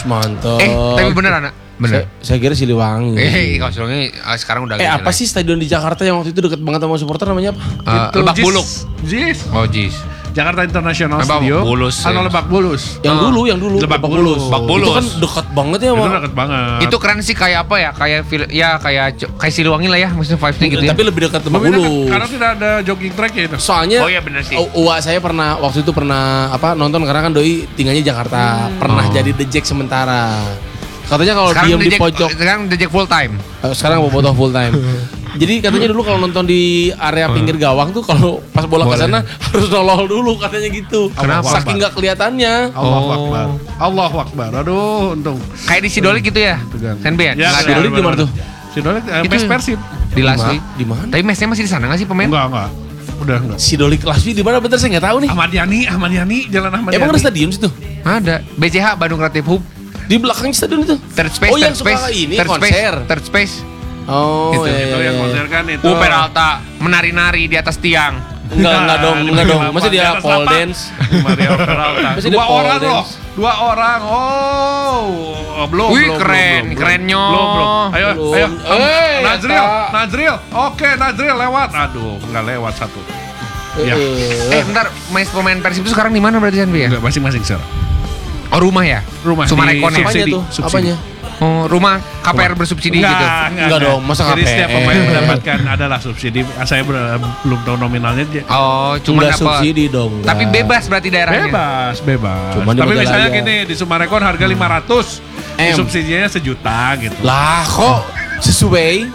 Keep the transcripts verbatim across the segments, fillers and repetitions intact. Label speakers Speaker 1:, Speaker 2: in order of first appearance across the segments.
Speaker 1: mantap.
Speaker 2: Eh, tapi beneran, bener.
Speaker 1: Saya, saya kira Siliwangi.
Speaker 2: Eh, kalau Siliwangi sekarang udah.
Speaker 1: Eh, apa sih stadion di Jakarta yang waktu itu deket banget sama supporter namanya apa?
Speaker 2: Uh,
Speaker 3: Itu
Speaker 2: Lebak
Speaker 3: Jis.
Speaker 2: Bulus.
Speaker 3: Jis.
Speaker 2: Oh, Jis.
Speaker 3: Jakarta International
Speaker 2: Lebak
Speaker 3: Stadium.
Speaker 2: Bulus,
Speaker 3: Atau
Speaker 2: ya.
Speaker 3: Lebak Bulus.
Speaker 1: Yang
Speaker 2: Oh.
Speaker 1: dulu, yang dulu.
Speaker 3: Lebak Bulus.
Speaker 2: Lebak Bulus.
Speaker 1: Itu kan dekat banget ya,
Speaker 3: Itu
Speaker 1: Bang.
Speaker 3: deket banget.
Speaker 2: Itu keren sih kayak apa ya? Kayak fil- ya kayak kayak Siliwangi lah ya, maksudnya vibes-nya gitu. Ya.
Speaker 1: Tapi lebih dekat Lebak
Speaker 3: Tapi kan-
Speaker 1: Bulus.
Speaker 3: Karena tidak ada jogging track ya itu.
Speaker 1: Soalnya
Speaker 2: Oh iya bener sih.
Speaker 1: u- Uwa saya pernah waktu itu pernah apa nonton karena kan doi tinggalnya di Jakarta, pernah
Speaker 2: Oh.
Speaker 1: jadi The Jack sementara. Katanya kalau
Speaker 2: Sekarang
Speaker 1: diem di
Speaker 2: The Jack-
Speaker 1: pojok,
Speaker 2: Sekarang The Jack full time.
Speaker 1: eh, sekarang bobotoh full time. Jadi katanya dulu kalau nonton di area pinggir gawang tuh kalau pas bola ke
Speaker 2: Boleh.
Speaker 1: sana harus nolol dulu katanya gitu.
Speaker 2: Kenapa?
Speaker 1: Saking nggak kelihatannya.
Speaker 3: Allahu
Speaker 2: Oh.
Speaker 3: Akbar. Allahu Akbar. Aduh, untung.
Speaker 2: Kayak di Sidolik gitu ya.
Speaker 3: Tegang.
Speaker 2: Senpi ya?
Speaker 3: Ya,
Speaker 2: Nggak ada.
Speaker 1: Sidolik di mana tuh?
Speaker 3: Sidolik eh,
Speaker 2: Itu
Speaker 3: Mes Persib.
Speaker 2: Di Laswi.
Speaker 1: Di mana?
Speaker 2: Tapi mesnya masih di sana nggak sih pemain?
Speaker 3: Enggak, enggak. Udah enggak.
Speaker 1: Sidolik Laswi di mana? Bentar saya nggak tahu nih.
Speaker 3: Ahmad Yani, Ahmad Yani, Jalan Ahmad Yani.
Speaker 1: Emang ada stadion situ?
Speaker 2: Ada. B C H Bandung Creative Hub.
Speaker 1: Di belakang stadion itu?
Speaker 2: Third space.
Speaker 1: Oh, yang
Speaker 2: third
Speaker 1: suka
Speaker 2: space,
Speaker 1: ini,
Speaker 2: third
Speaker 1: konser.
Speaker 2: Space, third space.
Speaker 1: Oh,
Speaker 2: Gitu,
Speaker 1: iya,
Speaker 3: Itu
Speaker 1: iya,
Speaker 3: yang
Speaker 1: iya.
Speaker 3: konser kan itu.
Speaker 2: Uh, Peralta menari-nari di atas tiang.
Speaker 1: Enggak, enggak dong, enggak dong. Masih dia
Speaker 3: Di atas
Speaker 1: pole
Speaker 3: lapak.
Speaker 1: dance.
Speaker 3: Mario Peralta.
Speaker 1: Masih
Speaker 3: Dua
Speaker 1: dia pole
Speaker 3: orang loh.
Speaker 1: dance.
Speaker 3: Dua orang. Oh, belum.
Speaker 2: Wih,
Speaker 3: belum,
Speaker 2: keren,
Speaker 3: belum, belum.
Speaker 2: kerennya.
Speaker 3: Belum, belum. Ayo,
Speaker 1: Belum.
Speaker 3: ayo.
Speaker 1: Eh,
Speaker 3: Nazril,
Speaker 1: Kak.
Speaker 3: Nazril. Oke, Nazril lewat. Aduh, enggak lewat satu. Ya.
Speaker 2: Eh, bentar, main pemain Persib itu sekarang di mana berarti Senpi ya?
Speaker 3: Enggak, masing-masing sir.
Speaker 2: Oh, rumah ya?
Speaker 3: Rumah
Speaker 2: Sumarekon
Speaker 3: di
Speaker 2: ya?
Speaker 1: Apanya
Speaker 3: subsidi,
Speaker 1: tuh?
Speaker 3: subsidi.
Speaker 1: Apanya?
Speaker 2: Oh, rumah K P R bersubsidi
Speaker 3: Enggak,
Speaker 2: gitu.
Speaker 3: enggak,
Speaker 1: Enggak dong, masa
Speaker 3: Jadi
Speaker 1: K P R?
Speaker 3: setiap pemain mendapatkan adalah subsidi. Saya ber- belum tahu nominalnya. J-
Speaker 2: Oh, cuma
Speaker 1: Enggak
Speaker 2: dapat.
Speaker 1: subsidi dong.
Speaker 2: Tapi
Speaker 1: enggak.
Speaker 2: bebas berarti daerahnya.
Speaker 3: Bebas, bebas.
Speaker 1: Cuma di
Speaker 3: Tapi
Speaker 1: Majalaya.
Speaker 3: misalnya gini, di Sumarekon harga lima ratus,
Speaker 1: M.
Speaker 3: subsidinya sejuta gitu.
Speaker 1: Lah kok sesuai?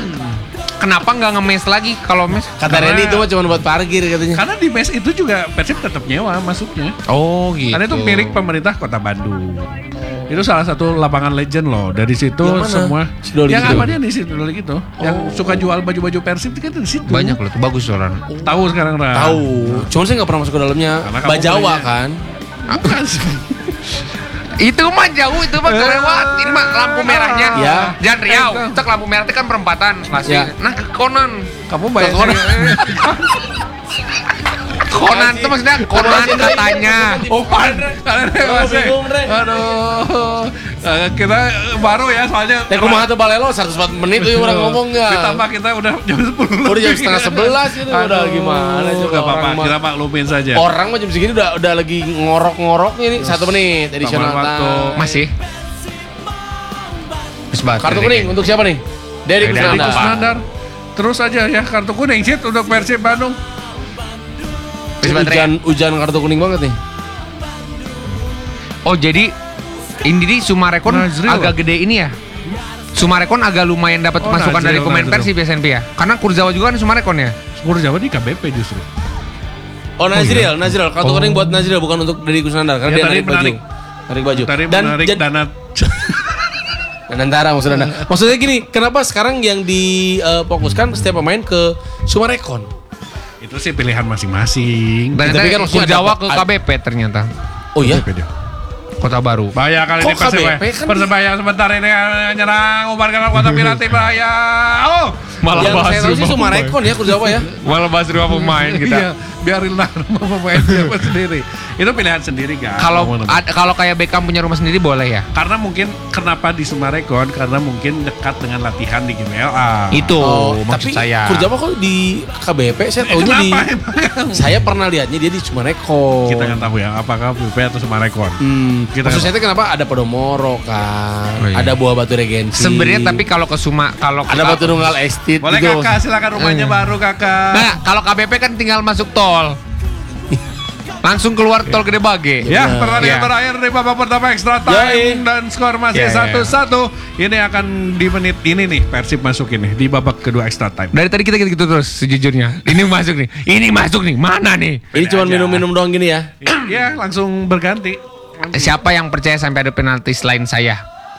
Speaker 2: Kenapa nggak ngemes lagi kalau mes?
Speaker 1: Kata
Speaker 3: Karena-
Speaker 1: Randy itu mah cuma buat parkir katanya.
Speaker 3: Karena di mes itu juga Persib tetap nyewa masuknya.
Speaker 2: Oh gitu.
Speaker 3: Karena itu milik pemerintah Kota Bandung. Itu salah satu lapangan legend loh. Dari situ
Speaker 1: Yang mana?
Speaker 3: semua
Speaker 1: Sidolik
Speaker 3: yang
Speaker 1: itu?
Speaker 3: apa dia di Sidolik itu. Yang suka jual baju-baju Persib itu kan dari situ.
Speaker 2: Banyak loh, tuh bagus orang.
Speaker 3: Tahu sekarang Ran?
Speaker 1: Tahu. Cuman saya nggak pernah masuk ke dalamnya.
Speaker 3: Karena kamu
Speaker 1: Bajawa
Speaker 3: belinya-
Speaker 1: kan.
Speaker 3: Bukan sih.
Speaker 2: Itu mah jauh, itu mah kelewat. Ini mah lampu merahnya.
Speaker 1: Ya.
Speaker 2: Jalan Riau. Cek lampu merah itu kan perempatan. Masih.
Speaker 1: Ya.
Speaker 2: Nah, ke Konan.
Speaker 3: Kamu bayar
Speaker 1: Konan.
Speaker 2: Konan itu maksudnya Konan katanya.
Speaker 3: Oh, pan.
Speaker 1: bingung, Re.
Speaker 3: Aduh. Eh, Kita baru ya soalnya.
Speaker 1: Teh kumaha teu balelo seratus empat menit tuh orang ngomong enggak.
Speaker 3: Ditambah kita udah jam sepuluh.
Speaker 1: Udah jam setengah sebelas gitu, udah gimana
Speaker 3: Aduh,
Speaker 1: coba
Speaker 3: gak apa-apa,
Speaker 1: orang mah.
Speaker 3: kita maklumin saja.
Speaker 1: Orang mah jam segini udah udah lagi ngorok-ngoroknya nih satu menit edisional
Speaker 3: Tambahan waktu.
Speaker 1: time.
Speaker 2: Masih. Terus baterai
Speaker 1: Kartu
Speaker 2: deh,
Speaker 1: kuning
Speaker 2: kayaknya.
Speaker 1: untuk siapa nih? Dari
Speaker 2: Dari
Speaker 1: Kusnandar.
Speaker 2: Kusnandar.
Speaker 3: Kusnandar. Terus aja ya kartu kuning sih untuk Persib Bandung.
Speaker 2: Terus baterai.
Speaker 1: Hujan hujan kartu kuning banget nih.
Speaker 2: Oh jadi ini di Sumarekon
Speaker 3: Nazril.
Speaker 2: agak gede ini ya? Sumarekon agak lumayan dapat
Speaker 3: Oh,
Speaker 2: masukan
Speaker 3: Nazril,
Speaker 2: dari pemain
Speaker 3: Nazril.
Speaker 2: Persib ya S N P ya? Karena Kurzawa juga kan Sumarekon ya?
Speaker 3: Skor Jawa di K B P justru.
Speaker 1: Oh Nazril, Nazril kartu
Speaker 3: Oh.
Speaker 1: kuning buat Nazril bukan untuk dari Kusnandar karena
Speaker 3: Ya,
Speaker 1: dia
Speaker 3: tadi
Speaker 1: narik baju.
Speaker 3: menarik.
Speaker 1: Narik baju.
Speaker 3: Tadi
Speaker 1: Dan
Speaker 3: menarik
Speaker 1: jad-
Speaker 3: dana.
Speaker 1: dan antara maksud Anda. Maksudnya gini, kenapa sekarang yang difokuskan setiap pemain ke Sumarekon?
Speaker 3: Itu sih pilihan masing-masing.
Speaker 2: Dan
Speaker 1: Tapi kan
Speaker 2: kan
Speaker 1: maksudnya
Speaker 2: Kurzawa
Speaker 1: ada-
Speaker 2: ke K B P ternyata
Speaker 1: Oh iya.
Speaker 3: K B P dia.
Speaker 2: Kota Baru.
Speaker 3: Bahaya kali
Speaker 1: Kok
Speaker 3: ini Persebaya.
Speaker 1: K B P kan
Speaker 3: Persebaya sebentar ini nyerang umpan kota Pirati bahaya. Oh,
Speaker 1: Yang saya tahu sih Sumarekon ya Kurzawa ya.
Speaker 2: Malah bahas dua pemain
Speaker 3: Iya,
Speaker 2: kita.
Speaker 3: biarin lah nama pemain siapa sendiri. Itu pilihan sendiri kan.
Speaker 2: Kalau
Speaker 3: Mau-
Speaker 2: ad- kalau kayak Beckham punya rumah sendiri boleh ya?
Speaker 3: karena mungkin kenapa di Sumarekon karena mungkin dekat dengan latihan di G M L A.
Speaker 2: Itu
Speaker 1: Oh,
Speaker 2: maksud
Speaker 1: tapi
Speaker 2: saya.
Speaker 1: Kurzawa kok di K B P saya
Speaker 3: Eh,
Speaker 1: tahunya di
Speaker 3: kenapa emang?
Speaker 1: saya pernah lihatnya dia di Sumarekon.
Speaker 3: Kita kan tahu ya apakah B P atau Sumarekon.
Speaker 1: Hmm,
Speaker 3: Kita
Speaker 1: maksud
Speaker 3: kan-
Speaker 1: saya tuh kenapa ada Podomoro kan,
Speaker 2: Oh, iya.
Speaker 1: ada Buah Batu Regensi.
Speaker 2: Sebenarnya tapi kalau ke Suma kalau
Speaker 1: ada Batu Nunggal Estate
Speaker 3: Boleh
Speaker 1: gitu.
Speaker 3: kakak silakan rumahnya
Speaker 2: Eh.
Speaker 3: baru kakak.
Speaker 2: Nah, kalau K B P kan tinggal masuk tol. Langsung keluar tol Gede Bage.
Speaker 3: Ya,
Speaker 1: Nah,
Speaker 3: pertandingan
Speaker 2: ya.
Speaker 3: berakhir di babak pertama extra time
Speaker 1: Yoi.
Speaker 3: dan skor masih
Speaker 2: Ya, ya.
Speaker 3: satu-satu. Ini akan di menit ini nih Persib masuk ini di babak kedua extra time.
Speaker 2: Dari tadi kita gitu terus sejujurnya. Ini masuk nih. Ini masuk nih. Mana nih?
Speaker 1: Ini cuma
Speaker 3: aja.
Speaker 1: minum-minum doang gini ya.
Speaker 3: Ya, langsung berganti.
Speaker 2: Siapa yang percaya sampai ada penalti selain saya?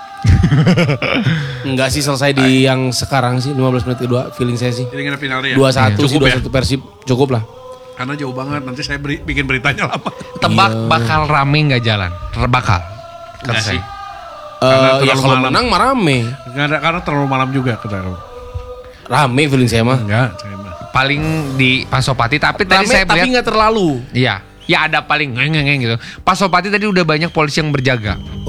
Speaker 1: Enggak sih selesai di yang sekarang sih lima belas menit kedua feeling saya sih.
Speaker 3: Jadi ada finalnya ya.
Speaker 1: dua satu sih
Speaker 3: Cukup
Speaker 1: dua
Speaker 3: ya?
Speaker 1: satu Persib cukup lah.
Speaker 3: Karena jauh banget nanti saya beri, bikin beritanya lama.
Speaker 2: Tebak
Speaker 1: Iya.
Speaker 2: bakal rame nggak jalan? Bakal.
Speaker 3: Enggak sih.
Speaker 1: Eh
Speaker 3: Karena
Speaker 1: ya
Speaker 3: terlalu
Speaker 1: kalau
Speaker 3: malam.
Speaker 1: menang mah rame.
Speaker 3: Enggak ada karena terlalu malam juga kata aku.
Speaker 1: Rame feeling saya mah.
Speaker 3: Enggak, saya mah.
Speaker 2: Paling di Pasopati tapi tadi
Speaker 1: Rame
Speaker 2: saya
Speaker 1: tapi
Speaker 2: melihat
Speaker 1: nggak terlalu.
Speaker 2: iya. Ya ada paling ngeng-ngeng gitu. Pasopati tadi udah banyak polisi yang berjaga.
Speaker 1: Oh ya?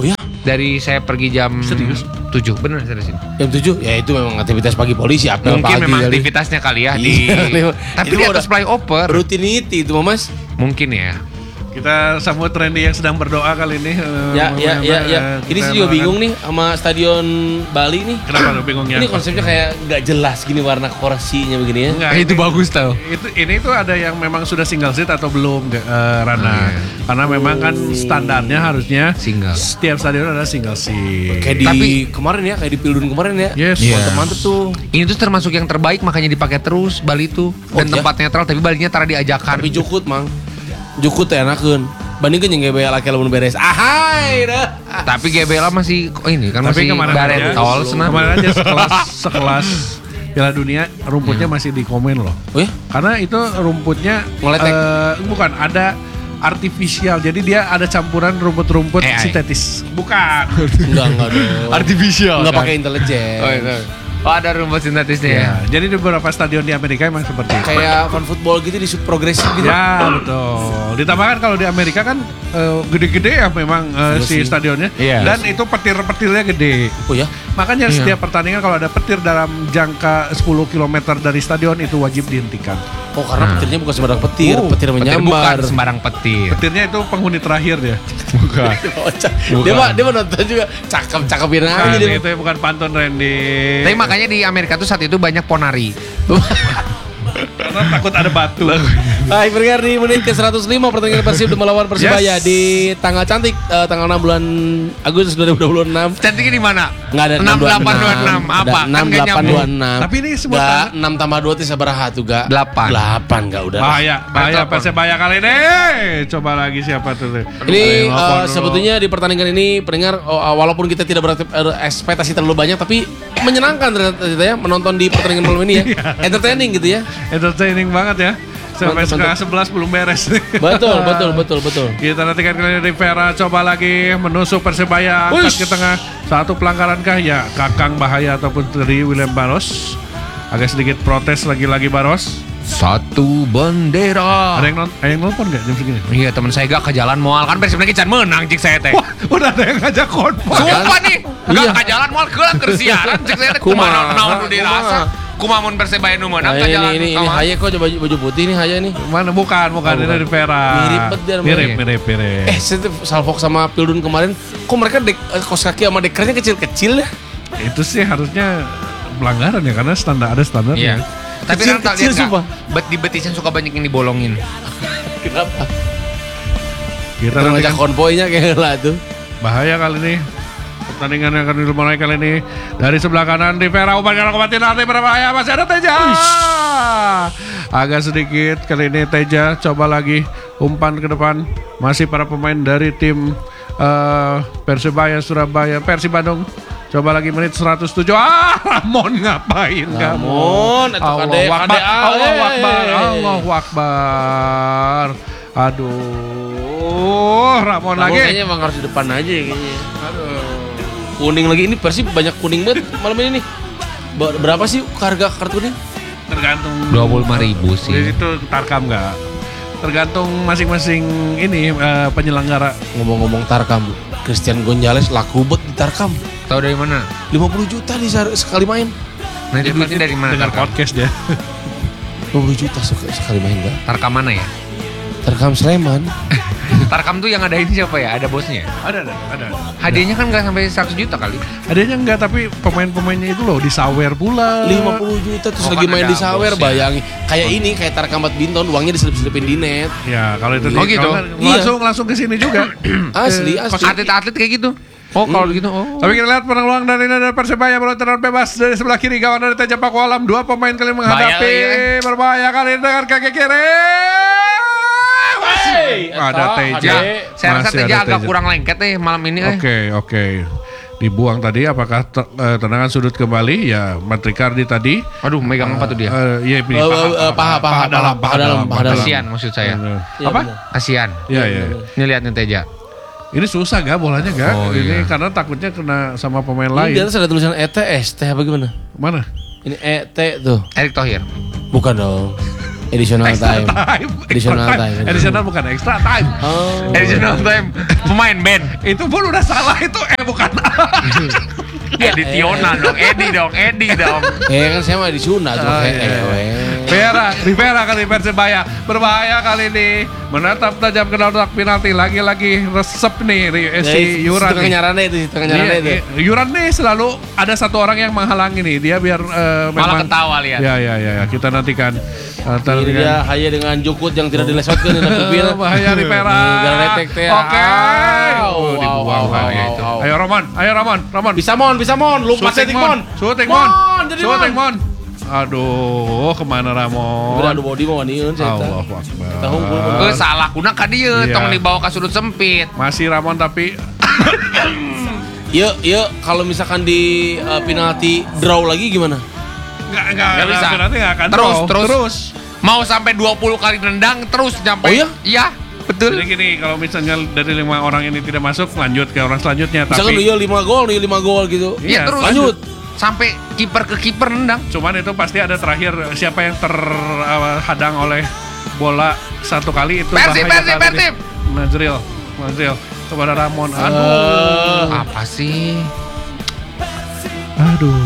Speaker 2: Dari saya pergi jam
Speaker 3: Serius?
Speaker 2: tujuh, bener serius ini.
Speaker 1: Jam tujuh ya itu memang aktivitas pagi polisi apel
Speaker 2: Mungkin
Speaker 1: pagi
Speaker 2: memang
Speaker 1: kali.
Speaker 2: aktivitasnya kali ya di
Speaker 1: Iya,
Speaker 2: tapi
Speaker 1: itu
Speaker 2: di
Speaker 1: mah
Speaker 2: atas
Speaker 1: udah
Speaker 2: flyover.
Speaker 1: Rutinity itu mah Mas.
Speaker 2: Mungkin ya.
Speaker 3: Kita sambut Randy yang sedang berdoa kali ini. eh,
Speaker 1: Ya, ya, ya, ya.
Speaker 3: eh,
Speaker 1: Ini
Speaker 3: kita
Speaker 1: sih juga
Speaker 3: doakan.
Speaker 1: bingung nih sama stadion Bali nih.
Speaker 3: Kenapa lu bingungnya?
Speaker 1: Ini konsepnya kayak nggak jelas gini warna kursinya begini ya.
Speaker 3: Enggak,
Speaker 2: Eh, itu
Speaker 3: ini-
Speaker 2: bagus tau.
Speaker 3: Itu ini tuh ada yang memang sudah single seat atau belum, eh, Rana?
Speaker 2: Oh, iya.
Speaker 3: Karena memang kan standarnya harusnya
Speaker 2: Single.
Speaker 3: setiap stadion ada single seat.
Speaker 1: Kayak di
Speaker 2: Tapi-
Speaker 1: kemarin ya, kayak di Pildun kemarin ya.
Speaker 3: Yes.
Speaker 2: Iya.
Speaker 1: Mantep-mantep tuh.
Speaker 2: Ini tuh termasuk yang terbaik makanya dipakai terus Bali tuh.
Speaker 1: Oh,
Speaker 2: Dan
Speaker 1: iya?
Speaker 2: tempat netral tapi Balinya tara diajakan.
Speaker 1: Tapi jukut mang. Jukut teh enakeun. Bandingkeun yang G B L ake lamun beres. Ahai dah.
Speaker 2: Tapi G B L lah masih oh ini kan
Speaker 3: Tapi
Speaker 2: masih
Speaker 3: kemarin
Speaker 2: baret
Speaker 3: aja,
Speaker 2: tol senang.
Speaker 3: kemarin aja sekelas sekelas Piala Dunia rumputnya masih di komen loh.
Speaker 1: Oh ya?
Speaker 3: Karena itu rumputnya
Speaker 1: Ngeletek.
Speaker 3: eh, bukan ada artifisial. Jadi dia ada campuran rumput-rumput
Speaker 2: A I.
Speaker 3: sintetis. Bukan.
Speaker 1: Enggak, enggak dong.
Speaker 2: Artificial.
Speaker 1: Enggak pakai intelijen.
Speaker 2: Oh, itu. Oh, ada rumput sintetisnya ya.
Speaker 3: Ya, jadi di beberapa stadion di Amerika emang seperti itu.
Speaker 1: Kayak fan football gitu di sub progresif gitu.
Speaker 3: Ya betul. Ditambahkan kalau di Amerika kan eh, gede-gede ya memang eh, si
Speaker 1: Sih.
Speaker 3: stadionnya.
Speaker 2: Iya.
Speaker 3: Dan itu petir-petirnya gede.
Speaker 1: Oh ya?
Speaker 3: Makanya
Speaker 2: Iya.
Speaker 3: setiap pertandingan kalau ada petir dalam jangka sepuluh kilometer dari stadion itu wajib dihentikan.
Speaker 1: Oh karena
Speaker 2: Nah.
Speaker 1: petirnya bukan sembarang petir,
Speaker 3: Oh,
Speaker 1: petir
Speaker 2: Petir
Speaker 1: menyambar.
Speaker 2: bukan sembarang petir.
Speaker 3: Petirnya itu penghuni terakhir dia.
Speaker 2: Bukan.
Speaker 1: Oh, ca- dia mah dia mah nonton juga cakep-cakepin aja
Speaker 3: Kan
Speaker 1: dia.
Speaker 3: itu bukan pantun Randy.
Speaker 2: Tapi makanya di Amerika tuh saat itu banyak ponari.
Speaker 3: Karena takut ada batu.
Speaker 1: Baik, pendengar di menit ke seratus lima pertandingan Persib melawan Persibaya
Speaker 3: Yes.
Speaker 1: di tanggal cantik eh, tanggal enam bulan Agustus dua ribu dua puluh enam.
Speaker 2: Cantiknya di mana?
Speaker 1: Enggak ada
Speaker 2: enam delapan dua enam apa?
Speaker 1: enam
Speaker 2: Kan nggak
Speaker 1: delapan dua
Speaker 2: nyambung.
Speaker 1: enam.
Speaker 3: Tapi ini semua
Speaker 1: enggak
Speaker 3: tanggal-
Speaker 1: enam tambah dua itu sabaraha tuh gak?
Speaker 2: Delapan.
Speaker 1: delapan enggak udah.
Speaker 3: Bahaya, bahaya
Speaker 2: Telepon.
Speaker 3: Persebaya kali ini. Coba lagi siapa tuh?
Speaker 1: Ini
Speaker 3: Ada yang
Speaker 1: eh,
Speaker 3: nelfon dulu.
Speaker 1: sebetulnya di pertandingan ini pendengar oh, uh, walaupun kita tidak berekspektasi terlalu banyak tapi menyenangkan ternyata ternyata ya menonton di pertandingan malam ini ya. Entertaining gitu ya.
Speaker 3: entertaining banget ya. Sampai
Speaker 1: Mantap,
Speaker 3: setengah
Speaker 1: mantap.
Speaker 3: sebelas belum beres.
Speaker 1: Betul, betul, betul, betul.
Speaker 3: Kita nantikan kali ini Rivera coba lagi menusuk Persebaya angkat
Speaker 1: Uish.
Speaker 3: ke tengah. Satu pelanggaran kah? Ya, Kakang Bahaya ataupun dari William Baros. Agak sedikit protes lagi-lagi Baros.
Speaker 2: Satu bendera.
Speaker 3: Ada yang nonton, ada yang nonton nggak jam segini?
Speaker 2: Iya teman saya gak ke jalan moal kan Persib lagi can menang cik saya teh.
Speaker 3: Wah, udah ada yang ngajak konvoy.
Speaker 2: Sumpah nih,
Speaker 1: Iya.
Speaker 2: gak ke jalan moal kelang kersiaran cik saya teh
Speaker 1: Kumaha,
Speaker 2: kumaha naon nu dirasa.
Speaker 1: kumaha.
Speaker 2: Kumamun Persebaya nu menang
Speaker 1: Nah,
Speaker 2: ke
Speaker 1: ini
Speaker 2: jalan.
Speaker 1: ini ini
Speaker 2: kawan.
Speaker 1: Haye kok baju baju putih nih Haye nih.
Speaker 3: Mana bukan, bukan,
Speaker 1: Oh,
Speaker 3: ini
Speaker 1: bukan.
Speaker 3: Rivera.
Speaker 1: Mirip banget dia namanya.
Speaker 3: Mirip, mirip, mirip.
Speaker 1: Eh, saya Salfok sama Pildun kemarin, kok mereka dek, eh, kos kaki sama dekernya kecil-kecil ya?
Speaker 3: Itu sih harusnya pelanggaran ya karena standar ada standarnya.
Speaker 2: Iya. Tapi
Speaker 1: Kecil-
Speaker 2: kan tak
Speaker 1: kecil,
Speaker 2: lihat
Speaker 1: sumpah.
Speaker 2: gak? Bet di betisnya suka banyak yang dibolongin.
Speaker 1: Kenapa?
Speaker 3: Kita
Speaker 1: Kita
Speaker 3: nanti
Speaker 1: ngajak konvoynya kayak lah tuh.
Speaker 3: bahaya kali ini. Pertandingan yang akan dimulai kali ini dari sebelah kanan Rivera umpan kalau kematian nanti berbahaya masih ada Teja. Agak sedikit kali ini Teja coba lagi umpan ke depan masih para pemain dari tim eh, Persebaya Surabaya Persib Bandung. Coba lagi menit seratus tujuh. Ah, Ramon ngapain kamu?
Speaker 1: Ramon, itu
Speaker 3: Allahu
Speaker 1: kade-
Speaker 3: Akbar.
Speaker 1: kade ale.
Speaker 3: Allahu Akbar. Allahu Akbar. Aduh, Ramon
Speaker 1: Ramon
Speaker 3: lagi.
Speaker 1: kayaknya emang harus di depan aja kayaknya. Kuning lagi ini Persib banyak kuning banget malam ini nih. Ber- Berapa sih harga kartu kuning?
Speaker 3: Tergantung
Speaker 2: dua puluh lima ribu
Speaker 3: Jadi
Speaker 2: sih.
Speaker 3: itu tarkam nggak? Tergantung masing-masing ini eh, penyelenggara.
Speaker 1: Ngomong-ngomong Tarkam, Christian Gonzalez laku bet di Tarkam.
Speaker 2: Tahu dari mana?
Speaker 1: lima puluh juta di sekali main.
Speaker 2: Nah itu duitnya dari mana?
Speaker 3: Dengar
Speaker 2: Tarkam?
Speaker 3: podcast dia.
Speaker 1: lima puluh juta sek- sekali main enggak?
Speaker 2: Tarkam mana ya?
Speaker 1: Tarkam Sleman.
Speaker 2: Tarkam tuh yang ada ini siapa ya? Ada bosnya.
Speaker 3: Ada, ada, ada.
Speaker 2: Hadiahnya kan nggak sampai seratus juta kali.
Speaker 3: Adanya enggak, tapi pemain-pemainnya itu loh disawer pula.
Speaker 1: lima puluh juta terus
Speaker 2: Oh,
Speaker 1: lagi
Speaker 2: kan
Speaker 1: main
Speaker 2: ada
Speaker 1: di Sawer,
Speaker 2: bosnya.
Speaker 1: bayangin. Kayak ini kayak Tarkam Badminton uangnya diselip-selipin di net.
Speaker 3: Ya, kalau itu
Speaker 2: Oh,
Speaker 3: di-
Speaker 2: gitu?
Speaker 3: kalau-
Speaker 1: Iya.
Speaker 3: langsung langsung ke sini juga.
Speaker 1: Asli,
Speaker 3: Eh,
Speaker 1: asli.
Speaker 2: Atlet-atlet kayak gitu. Oh kalau gitu. Oh.
Speaker 3: Tapi kita lihat peluang dari dari Persebaya bola tendangan bebas dari sebelah kiri gawang dari Teja Pakualam. Dua pemain kali menghadapi
Speaker 2: Bahaya,
Speaker 3: berbahaya kali ini dengan kaki kiri.
Speaker 1: Hey,
Speaker 3: Ada
Speaker 1: eta,
Speaker 3: Teja.
Speaker 1: ade.
Speaker 2: Saya rasa
Speaker 3: Masih
Speaker 2: Teja
Speaker 3: ada
Speaker 2: agak
Speaker 3: Teja.
Speaker 2: kurang lengket nih malam ini. eh.
Speaker 3: Oke, oke. Dibuang tadi apakah te- eh, tendangan sudut kembali? Ya, Matrikardi tadi.
Speaker 2: Aduh, megang apa tuh dia?
Speaker 3: Eh, Iya, ini
Speaker 1: Eh, eh, paha, paha,
Speaker 3: dalam,
Speaker 1: paha dalam, paha dalam.
Speaker 2: Kasian maksud saya.
Speaker 1: Iya,
Speaker 3: Apa?
Speaker 1: benar.
Speaker 2: Kasian.
Speaker 3: Iya, iya.
Speaker 2: Ini lihat nih Teja.
Speaker 3: Ini susah gak bolanya gak?
Speaker 2: Oh,
Speaker 3: ini
Speaker 2: iya.
Speaker 3: karena takutnya kena sama pemain
Speaker 1: Ini di
Speaker 3: lain.
Speaker 1: atas ada tulisan E T S, teh apa gimana?
Speaker 3: Mana?
Speaker 1: Ini E T tuh.
Speaker 2: Erick Thohir.
Speaker 1: Bukan dong. Additional time.
Speaker 3: Time.
Speaker 1: Additional
Speaker 3: Extra
Speaker 1: time.
Speaker 3: Additional bukan extra time.
Speaker 1: Oh.
Speaker 2: Additional time. Pemain band.
Speaker 3: Itu pun udah salah itu. Eh bukan
Speaker 2: Editionan dong, Edi dong, Edi dong.
Speaker 1: Eh kan saya mah disunat tuh.
Speaker 3: Oh,
Speaker 1: Eh,
Speaker 3: iya.
Speaker 1: eh,
Speaker 3: Rivera, Rivera kali Persebaya berbahaya kali ini, menatap tajam ke kotak penalti, lagi-lagi resep nih ri- eh, si Yuran
Speaker 1: Tengah
Speaker 3: nih.
Speaker 1: nyarannya itu, si tengah nyarannya itu.
Speaker 3: Iya, iya. Yuran nih selalu ada satu orang yang menghalangi nih, dia biar eh,
Speaker 2: Malah
Speaker 3: memang
Speaker 2: ketawa lihat.
Speaker 3: Ya ya ya, ya. Kita nantikan. Uh,
Speaker 1: Ini dia hanya dengan jukut yang tidak dilesotkan di pupil.
Speaker 3: bahaya Rivera.
Speaker 1: Gara retek teh.
Speaker 3: Oke.
Speaker 1: Au,
Speaker 3: Oh,
Speaker 1: au,
Speaker 3: dibuang
Speaker 1: au,
Speaker 3: lagi
Speaker 1: au,
Speaker 3: itu.
Speaker 1: au.
Speaker 3: Ayo Roman, ayo Roman, Roman.
Speaker 1: Bisa mon, bisa mon, lupa setting mon.
Speaker 3: Shooting Mon.
Speaker 1: jadi
Speaker 3: Shooting
Speaker 1: mon.
Speaker 3: Mon. Aduh, kemana Ramon?
Speaker 1: Udah adu body mau waniun saya.
Speaker 3: Allahu Akbar.
Speaker 1: Kita hunkul, Mon.
Speaker 2: Eh salah kuna ka dieu,
Speaker 3: Iya.
Speaker 2: tong dibawa ke sudut sempit.
Speaker 3: Masih Ramon tapi
Speaker 1: Yuk, yuk kalau misalkan di uh, penalti draw lagi gimana?
Speaker 3: nggak nggak
Speaker 2: Nggak bisa.
Speaker 3: Nanti nggak akan
Speaker 2: Terus,
Speaker 3: draw.
Speaker 2: terus.
Speaker 3: terus.
Speaker 2: Mau sampai dua puluh kali nendang terus nyampe.
Speaker 1: Oh iya?
Speaker 2: Iya, betul.
Speaker 3: Jadi gini, kalau misalnya dari lima orang ini tidak masuk, lanjut ke orang selanjutnya.
Speaker 1: Misalkan
Speaker 3: Tapi
Speaker 1: iya lima gol, nih lima gol gitu.
Speaker 3: Iya,
Speaker 2: Iya, terus
Speaker 1: lanjut.
Speaker 2: sampai kiper ke kiper nendang.
Speaker 3: cuman itu pasti ada terakhir siapa yang terhadang oleh bola satu kali itu
Speaker 2: Persib,
Speaker 3: bahaya
Speaker 2: Persib,
Speaker 3: kali
Speaker 2: Persib.
Speaker 3: ini. Najril, Najril kepada Ramon. Aduh.
Speaker 1: Eh,
Speaker 2: Apa sih?
Speaker 3: Aduh.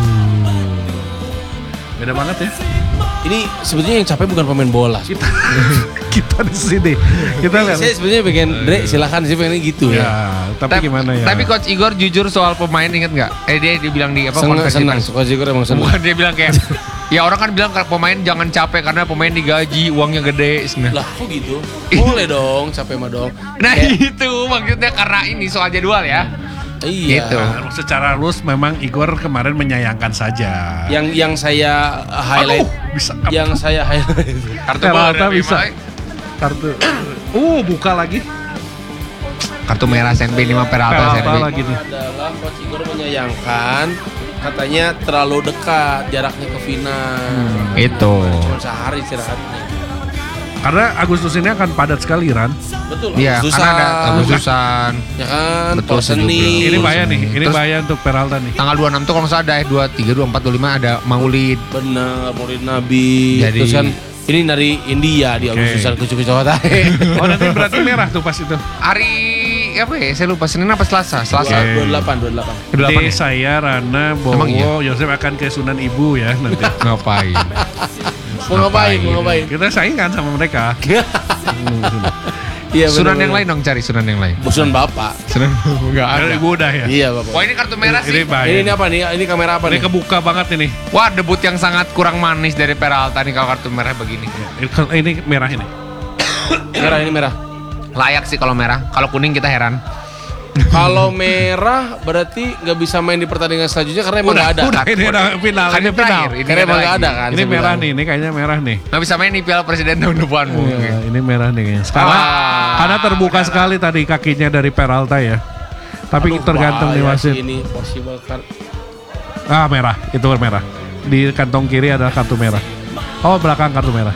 Speaker 3: Beda banget ya.
Speaker 1: ini sebetulnya yang capek bukan pemain bola.
Speaker 3: Kita kita di sini. Kita lihat.
Speaker 1: Saya sebenarnya pengen Dre silakan sih pengennya gitu
Speaker 3: Ya,
Speaker 1: ya.
Speaker 3: tapi gimana ya?
Speaker 2: Tapi Coach Igor jujur soal pemain inget nggak? Eh dia dia bilang di apa
Speaker 1: Senang,
Speaker 2: konferensi
Speaker 1: senang.
Speaker 2: pers.
Speaker 1: Suka Zikor emang senang.
Speaker 2: Bukan dia bilang kayak ya orang kan bilang kalau pemain jangan capek karena pemain digaji uangnya gede.
Speaker 1: Lah kok gitu? Boleh dong, capek mah dong.
Speaker 2: Nah
Speaker 1: Kayak-
Speaker 2: itu maksudnya karena ini soal jadwal ya.
Speaker 1: Iya.
Speaker 2: Gitu.
Speaker 3: Nah, secara rules memang Igor kemarin menyayangkan saja.
Speaker 1: Yang yang saya highlight,
Speaker 3: Aduh, bisa
Speaker 1: yang saya highlight.
Speaker 2: Kartu
Speaker 3: Peralta
Speaker 2: bola,
Speaker 3: bisa.
Speaker 2: Bima.
Speaker 3: Kartu. Uh, buka lagi.
Speaker 2: Kartu merah Senpi lima Peralta
Speaker 3: Peralta
Speaker 2: Senpi.
Speaker 3: lagi nih.
Speaker 1: Adalah Coach Igor menyayangkan katanya terlalu dekat jaraknya ke final.
Speaker 2: Itu.
Speaker 1: Cuma sehari istirahatnya.
Speaker 3: Karena Agustus ini akan padat sekali, Ran.
Speaker 1: Betul.
Speaker 2: Iya,
Speaker 1: Susah.
Speaker 2: karena ada Agustusan.
Speaker 1: Ya kan,
Speaker 2: Betul,
Speaker 1: Betul, seni.
Speaker 2: setuju.
Speaker 3: Ini bahaya nih, ini
Speaker 2: Terus-
Speaker 3: bahaya untuk Peralta nih.
Speaker 2: Tanggal dua puluh enam tuh kalau nggak salah ada dua puluh tiga, dua puluh empat, dua puluh lima ada Maulid.
Speaker 1: Benar, Maulid Nabi.
Speaker 2: Jadi-
Speaker 1: Terus kan ini dari India di Agustusan kucu-kucu
Speaker 3: Oh, nanti berarti merah tuh pas itu.
Speaker 2: Hari apa ya? Saya lupa Senin apa Selasa? Selasa.
Speaker 3: Oke.
Speaker 1: dua puluh delapan, dua puluh delapan.
Speaker 2: dua puluh delapan
Speaker 3: Jadi
Speaker 2: ya?
Speaker 3: saya, Rana,
Speaker 2: Emang iya?
Speaker 3: Bowo, Yosef akan ke Sunan Ibu ya nanti.
Speaker 2: Ngapain?
Speaker 1: Mau ngapain? Mau ngapain?
Speaker 3: Kita saingan sama mereka.
Speaker 1: Iya,
Speaker 2: Sunan
Speaker 1: benar,
Speaker 2: yang lain
Speaker 1: benar.
Speaker 2: dong, cari sunan yang lain.
Speaker 1: Sunan Bapak.
Speaker 2: Sunan enggak
Speaker 3: Karena ibu udah ya.
Speaker 1: Iya, Bapak.
Speaker 2: Wah ini kartu merah
Speaker 3: Ini
Speaker 2: sih.
Speaker 3: bahaya.
Speaker 1: Ini, ini apa nih? Ini kamera apa
Speaker 3: Ini
Speaker 1: nih?
Speaker 3: kebuka banget ini.
Speaker 2: Wah debut yang sangat kurang manis dari Peralta nih kalau kartu merah begini.
Speaker 3: Ini merah ini.
Speaker 1: Merah, ini merah.
Speaker 2: Layak sih kalau merah. Kalau kuning kita heran.
Speaker 1: Kalau merah berarti nggak bisa main di pertandingan selanjutnya karena emang
Speaker 3: Udah,
Speaker 1: nggak ada.
Speaker 3: udah ini udah final,
Speaker 2: Kan
Speaker 3: ini
Speaker 2: ini
Speaker 3: final.
Speaker 2: terakhir, ini
Speaker 1: Karena emang nggak
Speaker 2: lagi.
Speaker 1: ada kan.
Speaker 3: Ini
Speaker 1: saya
Speaker 3: merah
Speaker 1: bilang.
Speaker 3: nih, ini kayaknya merah nih.
Speaker 2: Nggak bisa main di Piala Presiden tahun depan mungkin.
Speaker 3: Ya, ini merah nih kayaknya. Karena,
Speaker 1: Wah.
Speaker 3: karena terbuka sekali tadi kakinya dari Peralta ya. Tapi
Speaker 1: Aduh,
Speaker 3: tergantung nih
Speaker 1: bahaya
Speaker 3: wasit.
Speaker 1: sih Ini possible kan.
Speaker 3: Ah merah, itu merah. Di kantong kiri ada kartu merah. Oh belakang kartu merah.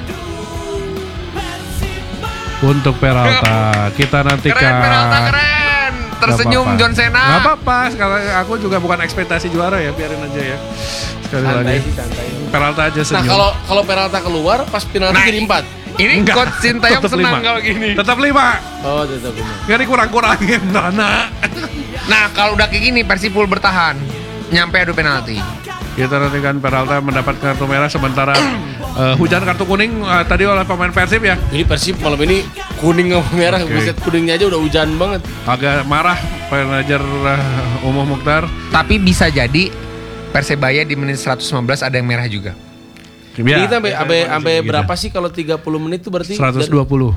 Speaker 3: Untuk Peralta, kita nantikan.
Speaker 2: Keren Peralta keren. Tersenyum
Speaker 3: Nggak
Speaker 2: John
Speaker 3: apa-apa.
Speaker 2: Cena.
Speaker 3: Nggak apa-apa, sekali aku juga bukan ekspektasi juara ya, biarin aja ya. Sekali
Speaker 1: Santai
Speaker 3: lagi.
Speaker 1: sih, santai.
Speaker 3: Peralta aja
Speaker 1: Nah
Speaker 3: senyum.
Speaker 1: kalau kalau Peralta keluar pas penalti
Speaker 2: Nah,
Speaker 1: jadi empat.
Speaker 2: Ini
Speaker 3: Enggak,
Speaker 2: Coach Sintayong
Speaker 3: tetap
Speaker 2: senang
Speaker 3: lima.
Speaker 2: kalau gini.
Speaker 3: Tetap lima.
Speaker 1: Oh tetap benar.
Speaker 3: Gak dikurang-kurangin, Nana.
Speaker 2: Nah kalau udah kayak gini Persib full bertahan. Nyampe adu penalti.
Speaker 3: Kita nantikan Peralta mendapat kartu merah sementara eh, hujan kartu kuning eh, tadi oleh pemain Persib ya.
Speaker 1: Jadi Persib malam ini kuning sama merah,
Speaker 3: Oke.
Speaker 1: buset kuningnya aja udah hujan banget.
Speaker 3: Agak marah manajer uh, Umuh Mukhtar.
Speaker 2: Tapi bisa jadi Persebaya di menit seratus lima belas ada yang merah juga.
Speaker 1: Jadi kita sampai sampai sampai berapa sih kalau tiga puluh menit itu berarti?
Speaker 3: seratus dua puluh.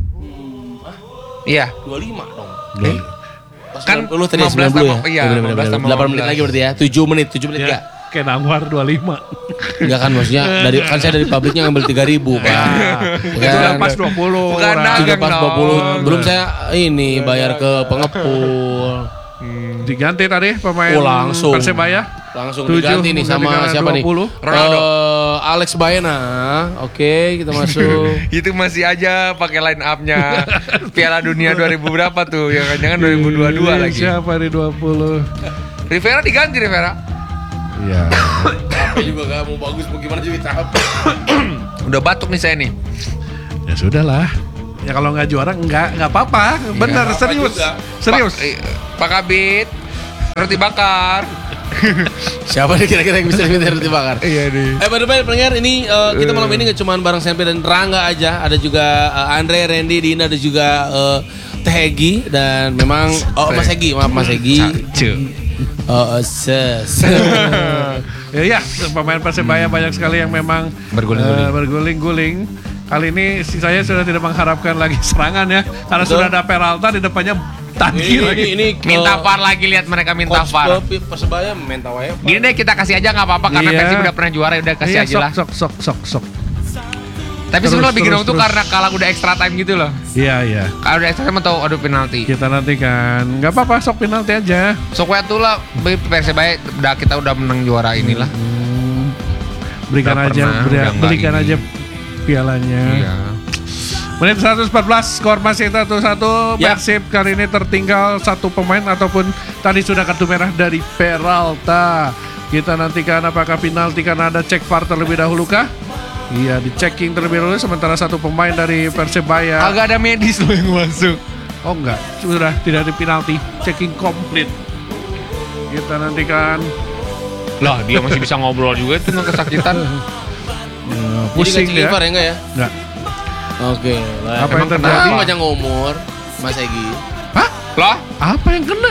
Speaker 2: Iya.
Speaker 1: dua puluh lima dong.
Speaker 3: Eh?
Speaker 2: Kan
Speaker 1: sembilan puluh tadi
Speaker 2: lima belas
Speaker 1: sembilan puluh ya?
Speaker 2: tambah- iya,
Speaker 1: Bener, bener,
Speaker 2: lima belas
Speaker 1: bener.
Speaker 2: tambah
Speaker 1: delapan menit
Speaker 2: lima belas.
Speaker 1: lagi berarti ya. tujuh menit, tujuh menit
Speaker 3: Ya,
Speaker 1: enggak?
Speaker 3: kayak Anwar dua puluh lima.
Speaker 1: Enggak kan maksudnya dari kan saya dari pabriknya ngambil tiga ribu, Pak.
Speaker 3: Itu udah pas dua puluh.
Speaker 2: Bukan
Speaker 3: Ran.
Speaker 2: dagang.
Speaker 1: Sudah pas
Speaker 2: dong.
Speaker 1: dua puluh. Belum saya ini bayar ke pengepul.
Speaker 3: Diganti tadi pemain
Speaker 1: Oh, langsung.
Speaker 3: Persebaya.
Speaker 1: Langsung
Speaker 3: Tujuh
Speaker 1: diganti nih sama
Speaker 3: menggantikan
Speaker 1: siapa nih?
Speaker 3: dua puluh.
Speaker 2: Ronaldo.
Speaker 1: Eh, Alex Baena. Oke, kita masuk.
Speaker 2: Itu masih aja pakai line up-nya Piala Dunia dua ribu berapa tuh? Ya kan jangan dua ribu dua puluh dua
Speaker 3: Ini
Speaker 2: lagi.
Speaker 3: Siapa di dua puluh?
Speaker 2: Rivera diganti Rivera.
Speaker 3: Iya.
Speaker 1: Capek juga gak mau bagus mau gimana juga capek.
Speaker 2: Udah batuk nih saya nih.
Speaker 3: Ya sudahlah. Ya kalau nggak juara nggak nggak apa-apa. Bener
Speaker 1: apa-apa
Speaker 3: serius.
Speaker 1: juga.
Speaker 3: Serius.
Speaker 2: Pak, eh, Pak Kabit. Roti bakar.
Speaker 1: Siapa nih kira-kira yang bisa minta roti bakar?
Speaker 3: Iya nih.
Speaker 1: Eh, by the way, pendengar, ini uh, kita malam ini gak cuma bareng Sempi dan Rangga aja, ada juga uh, Andre, Randy, Dina, ada juga uh, Teh Egi dan memang oh Mas Egi, maaf Mas Egi. Oh, ses.
Speaker 3: Ya, ya, pemain Persebaya banyak sekali yang memang
Speaker 2: Berguling-guling.
Speaker 3: eh, berguling-guling. Kali ini si saya sudah tidak mengharapkan lagi serangan ya, karena
Speaker 1: Betul.
Speaker 3: sudah ada Peralta di depannya Tadi
Speaker 1: Ini,
Speaker 3: lagi.
Speaker 1: ini, ini
Speaker 2: Minta
Speaker 1: uh,
Speaker 2: V A R lagi, lihat mereka minta
Speaker 1: coach
Speaker 2: V A R.
Speaker 1: Pe- Persebaya minta wae.
Speaker 2: Gini deh, kita kasih aja nggak apa-apa karena
Speaker 3: Iya.
Speaker 2: Persib udah pernah juara, udah kasih
Speaker 3: Iya,
Speaker 2: aja lah.
Speaker 3: sok, sok, sok, sok, sok.
Speaker 2: Tapi
Speaker 3: Terus,
Speaker 2: sebenarnya lebih
Speaker 3: terus,
Speaker 2: gedong tuh
Speaker 3: terus.
Speaker 2: karena kalah udah extra time gitu loh.
Speaker 3: Iya, iya.
Speaker 2: Kalau udah extra time atau adu penalti.
Speaker 3: Kita nantikan. Nggak apa-apa, sok penalti aja.
Speaker 2: So kue tuh lah, Persebaya udah kita udah menang juara inilah.
Speaker 3: Hmm, berikan
Speaker 2: Udah
Speaker 3: aja,
Speaker 2: pernah,
Speaker 3: beri-
Speaker 2: udah nggak
Speaker 3: berikan
Speaker 2: ini.
Speaker 3: aja pialanya.
Speaker 2: Iya.
Speaker 3: Menit seratus empat belas, skor masih satu satu.
Speaker 1: Ya.
Speaker 3: Persib kali ini tertinggal satu pemain ataupun tadi sudah kartu merah dari Peralta. Kita nantikan apakah penalti karena ada cek V A R terlebih dahulu kah? Iya, di checking terlebih dahulu sementara satu pemain dari Persebaya.
Speaker 2: Agak ada medis loh yang masuk.
Speaker 3: Oh enggak, sudah tidak ada penalti. Checking komplit. Kita nantikan.
Speaker 2: Lah dia masih bisa ngobrol juga tuh nggak kesakitan.
Speaker 3: Uh,
Speaker 1: Jadi
Speaker 3: pusing
Speaker 1: nggak
Speaker 3: dia.
Speaker 1: cek I V A R ya enggak ya?
Speaker 3: Enggak.
Speaker 1: Oke. baik.
Speaker 3: Apa yang
Speaker 1: Emang
Speaker 3: terjadi?
Speaker 1: kenapa panjang umur Mas Egi?
Speaker 3: Hah?
Speaker 2: Lah
Speaker 3: Apa yang kena?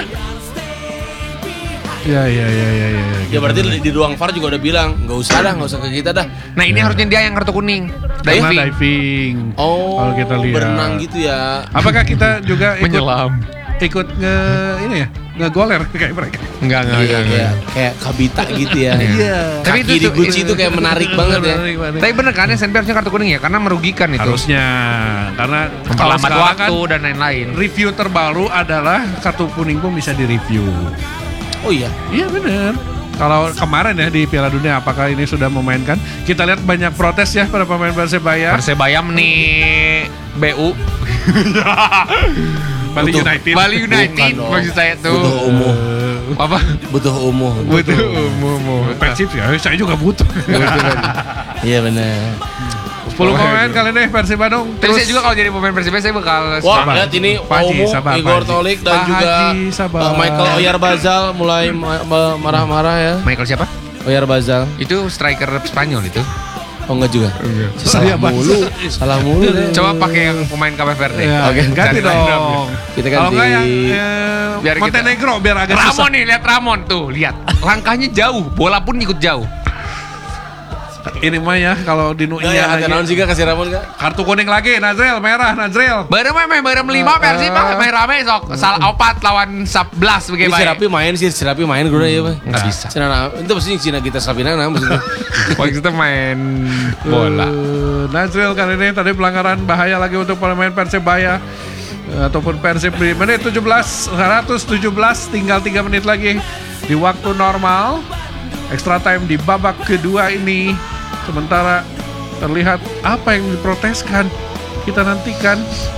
Speaker 3: Ya, ya, ya, ya, ya.
Speaker 1: Ya berarti di, di ruang V A R juga udah bilang nggak usah dah, nggak usah ke kita dah.
Speaker 2: nah ini harusnya dia yang kartu kuning.
Speaker 3: Karena
Speaker 2: Diving.
Speaker 3: diving.
Speaker 1: Oh,
Speaker 3: Kalau kita lihat.
Speaker 1: berenang gitu ya.
Speaker 3: Apakah kita juga ikut
Speaker 2: Menyelam.
Speaker 3: ikut nge ini ya? Ngegoler kayak mereka?
Speaker 2: Enggak enggak
Speaker 1: Iya,
Speaker 2: enggak.
Speaker 1: kayak
Speaker 2: enggak.
Speaker 1: kayak kabita gitu ya.
Speaker 3: Iya.
Speaker 2: Tapi
Speaker 1: Kaki
Speaker 2: itu
Speaker 1: di
Speaker 2: tuh-
Speaker 1: Gucci itu kayak menarik banget ya.
Speaker 2: Tapi bener kan ya Senpi harusnya kartu kuning ya karena merugikan itu.
Speaker 3: Harusnya karena kalau
Speaker 2: Memperlambat
Speaker 3: sekarang
Speaker 2: waktu
Speaker 3: kan
Speaker 2: dan lain-lain.
Speaker 3: review terbaru adalah kartu kuning pun bisa direview.
Speaker 1: Oh iya.
Speaker 3: Iya benar. Kalau kemarin ya di Piala Dunia apakah ini sudah memainkan? Kita lihat banyak protes ya pada pemain Persebaya.
Speaker 2: Persebaya nih B U
Speaker 3: Bali
Speaker 1: Butuh-
Speaker 3: United.
Speaker 2: Bali United
Speaker 1: Bukan dong.
Speaker 2: maksud saya
Speaker 1: Butuh
Speaker 2: tuh.
Speaker 1: umuh.
Speaker 2: Apa?
Speaker 1: Butuh umuh.
Speaker 2: Butuh umum.
Speaker 3: Persib ya, saya juga butuh.
Speaker 1: Iya benar.
Speaker 3: sepuluh pemain kali ini Persib Bandung.
Speaker 2: Tapi saya juga kalau jadi pemain Persibaya saya bakal
Speaker 1: Wah,
Speaker 3: Sabar.
Speaker 1: lihat ini
Speaker 3: Pak Haji,
Speaker 1: Omo,
Speaker 3: sabar, Pak
Speaker 1: Igor
Speaker 3: Haji.
Speaker 1: Tolik dan
Speaker 3: Pak
Speaker 1: juga
Speaker 3: Haji, sabar.
Speaker 1: uh, Michael Oyarzabal mulai ma- ma- marah-marah ya.
Speaker 2: Michael siapa?
Speaker 1: Oyarzabal.
Speaker 2: Itu striker Spanyol itu.
Speaker 1: Oh enggak juga.
Speaker 3: Iya,
Speaker 1: Salah mulu. Salah mulu deh.
Speaker 2: Coba pakai yang pemain Cape Verde.
Speaker 3: Ya,
Speaker 1: Oke,
Speaker 3: ganti
Speaker 2: cari
Speaker 3: dong.
Speaker 1: Kita
Speaker 3: Kalau
Speaker 1: ganti.
Speaker 3: enggak yang eh,
Speaker 2: Biar kita-
Speaker 3: Montenegro biar agak
Speaker 2: Ramon
Speaker 3: susah.
Speaker 2: nih, lihat Ramon tuh, lihat. Langkahnya jauh, bola pun ikut jauh.
Speaker 3: Ini mah ya kalau di
Speaker 1: Enggak ya,
Speaker 3: Nuinya
Speaker 1: ada naon sih Kak, kasih Ramon Kak?
Speaker 3: kartu kuning lagi, Nazrel merah, Nazrel.
Speaker 2: Bareng main bareng lima Persib mah main rame sok. Salah opat lawan sebelas
Speaker 1: Ini
Speaker 2: begitu
Speaker 1: si
Speaker 2: baik.
Speaker 1: Rapi main sih, si Rapi main gue ya, Pak.
Speaker 2: Nggak bisa.
Speaker 1: Cina na, itu maksudnya Cina kita Sapina nah maksudnya.
Speaker 2: Waktu itu main bola.
Speaker 3: Uh, Nazrel kali ini tadi pelanggaran bahaya lagi untuk pemain Persebaya. Uh, ataupun Persib di menit tujuh belas, seratus tujuh belas, tinggal tiga menit lagi di waktu normal. Extra time di babak kedua ini. Sementara terlihat apa yang diproteskan. Kita nantikan.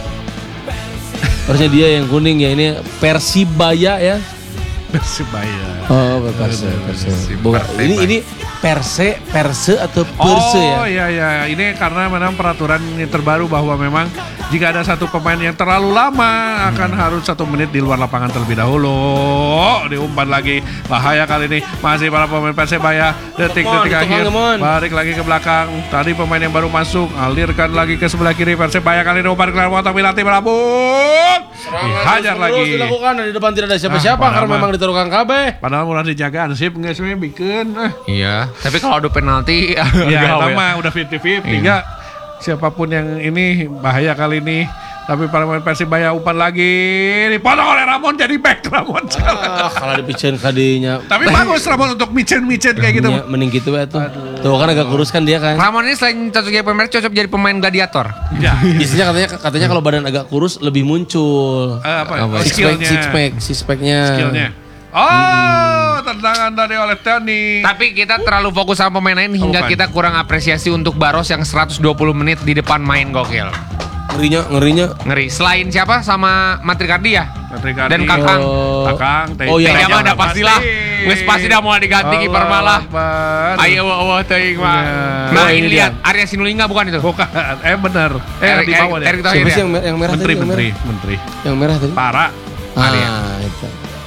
Speaker 1: Harusnya dia yang kuning ya, ini Persibaya ya.
Speaker 3: Persebaya.
Speaker 1: Oh, Perse, Perse. Bukan, ini ini Perse, Perse atau Perse ya?
Speaker 3: Oh iya iya, ini karena memang peraturan yang terbaru bahwa memang jika ada satu pemain yang terlalu lama akan harus satu menit di luar lapangan terlebih dahulu. Oh, diumpan lagi, bahaya kali ini masih para pemain Persebaya. Detik-detik
Speaker 1: Come on,
Speaker 3: akhir,
Speaker 1: come on.
Speaker 3: balik lagi ke belakang. Tadi pemain yang baru masuk, alirkan lagi ke sebelah kiri Persebaya kali ini umpan keluar Mota Milati melambung. Dihajar lagi.
Speaker 1: Terus dilakukan di depan tidak ada siapa-siapa
Speaker 3: Ah,
Speaker 1: karena
Speaker 3: padahal
Speaker 1: memang ditaruhkan K B.
Speaker 3: Padahal mulai dijaga ansip nggak sih bikin. Eh.
Speaker 2: Iya, tapi kalau adu penalti
Speaker 3: Ya,
Speaker 2: gawe.
Speaker 3: itu mah udah fifty fifty.
Speaker 2: Iya.
Speaker 3: Enggak. Siapapun yang ini bahaya kali ini. Tapi para pemain Persibaya umpan lagi. Dipotong oleh Ramon jadi back Ramon.
Speaker 1: Ah, kalau dipicen kadinya.
Speaker 3: Tapi bagus Ramon untuk micen-micen kayak gitu.
Speaker 1: Ya, mending gitu ya tuh. Tuh kan agak kurus kan dia kan.
Speaker 2: Ramon ini selain cocok jadi pemain cocok jadi pemain gladiator.
Speaker 3: Ya.
Speaker 1: Biasanya katanya katanya kalau badan agak kurus lebih muncul.
Speaker 3: Eh, apa?
Speaker 2: Apa?
Speaker 3: Oh,
Speaker 1: Six pack,
Speaker 3: skillnya.
Speaker 1: six pack, six packnya.
Speaker 3: Skillnya. Oh, tendangan dari oleh Tani.
Speaker 2: Tapi kita terlalu fokus sama pemain lain hingga
Speaker 3: bukan.
Speaker 2: kita kurang apresiasi untuk Baros yang seratus dua puluh menit di depan main gokil.
Speaker 1: Ngerinya, ngerinya.
Speaker 2: Ngeri. Selain siapa sama Matrikardi ya?
Speaker 3: Matrikardi.
Speaker 2: Dan Kakang.
Speaker 1: Oh.
Speaker 3: Kakang. Teh-
Speaker 1: Oh, iya.
Speaker 3: Teh
Speaker 2: Teh Jamal udah
Speaker 3: Jamal
Speaker 2: pastilah. Geus pasti dah mau diganti kiper malah.
Speaker 3: Akbar.
Speaker 2: Ayo eueuh teuing mah.
Speaker 3: Ya.
Speaker 2: Nah,
Speaker 1: Oh,
Speaker 2: ini
Speaker 1: ini
Speaker 2: lihat Arya Sinulinga bukan itu?
Speaker 3: Bukan. Eh benar. Eh
Speaker 2: Erik-
Speaker 3: di bawah
Speaker 2: Erik-
Speaker 3: deh.
Speaker 2: Erik Thohir
Speaker 1: Siapa
Speaker 2: ya?
Speaker 1: sih yang, mer- yang merah
Speaker 3: Menteri,
Speaker 1: tadi? Yang
Speaker 3: menteri,
Speaker 1: merah?
Speaker 3: menteri.
Speaker 1: Yang merah tadi?
Speaker 3: Para.
Speaker 1: Ah, itu.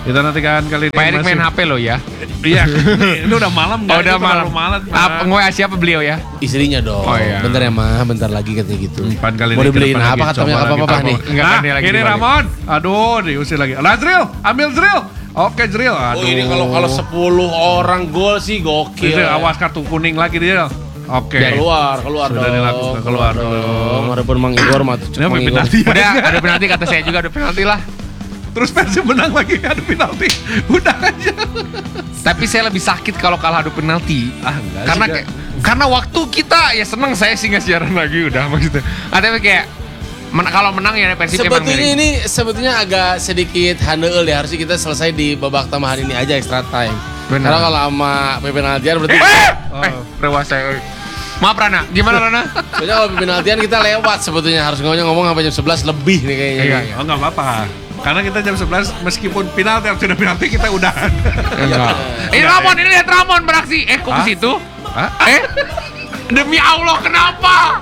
Speaker 3: Kita nantikan kali ini
Speaker 2: Pak Erik
Speaker 3: masih-
Speaker 2: main H P lo ya.
Speaker 3: Iya, ini udah malam
Speaker 2: Oh,
Speaker 3: nggak?
Speaker 2: udah
Speaker 3: Itu
Speaker 2: malam.
Speaker 3: terlalu malam.
Speaker 2: Apa nge-W A siapa beliau ya?
Speaker 1: Istrinya dong.
Speaker 2: Oh, iya.
Speaker 1: Bentar ya mah, bentar lagi katanya gitu.
Speaker 3: Empat kali
Speaker 1: Mau
Speaker 3: ini ke
Speaker 1: dibeliin
Speaker 3: depan
Speaker 1: apa
Speaker 3: lagi.
Speaker 1: katanya
Speaker 3: Coba
Speaker 1: apa
Speaker 3: lagi,
Speaker 1: apa
Speaker 3: Pak.
Speaker 1: nih?
Speaker 2: Enggak,
Speaker 3: Nah,
Speaker 2: kan dia lagi
Speaker 3: ini
Speaker 2: dibalik.
Speaker 3: Ramon. Aduh, diusir lagi. Nazril, ambil drill. Oke, drill. Aduh.
Speaker 1: Oh ini kalau kalau sepuluh orang gol sih gokil.
Speaker 3: Itu awas kartu kuning lagi dia. Oke.
Speaker 1: Keluar, keluar
Speaker 3: Sudah
Speaker 1: dong.
Speaker 3: dilakukan, keluar dong.
Speaker 1: Ada pun Mang Igor mah.
Speaker 3: Ini apa penalti?
Speaker 2: Udah, ada penalti kata saya juga ada penalti lah.
Speaker 3: Terus Persib menang lagi adu penalti. Udah aja.
Speaker 2: Tapi saya lebih sakit kalau kalah adu penalti.
Speaker 3: Ah, enggak
Speaker 2: Karena
Speaker 3: sih,
Speaker 2: kayak, karena waktu kita ya seneng saya sih nggak siaran lagi udah maksudnya. Ah, tapi kayak men- kalau menang ya Persib emang
Speaker 1: Sebetulnya
Speaker 2: ngeri.
Speaker 1: ini sebetulnya agak sedikit handel ya, harusnya kita selesai di babak tambah hari ini aja extra time.
Speaker 2: Benar.
Speaker 1: Karena kalau sama P P penaltian berarti
Speaker 2: Eh,
Speaker 3: Oh.
Speaker 2: eh, rewas saya. Maaf Rana, gimana Rana?
Speaker 1: soalnya kalau P P penaltian kita lewat sebetulnya harus ngomong ngomong sampai jam sebelas lebih nih kayaknya.
Speaker 2: Iya, iya.
Speaker 3: Oh, enggak apa-apa. Karena kita jam sebelas meskipun penalti atau tidak penalti kita udahan.
Speaker 2: Enggak. Ini Ramon, ini lihat Ramon beraksi. Eh, kok ke
Speaker 3: Hah?
Speaker 2: situ?
Speaker 3: Hah?
Speaker 2: Eh, demi Allah kenapa?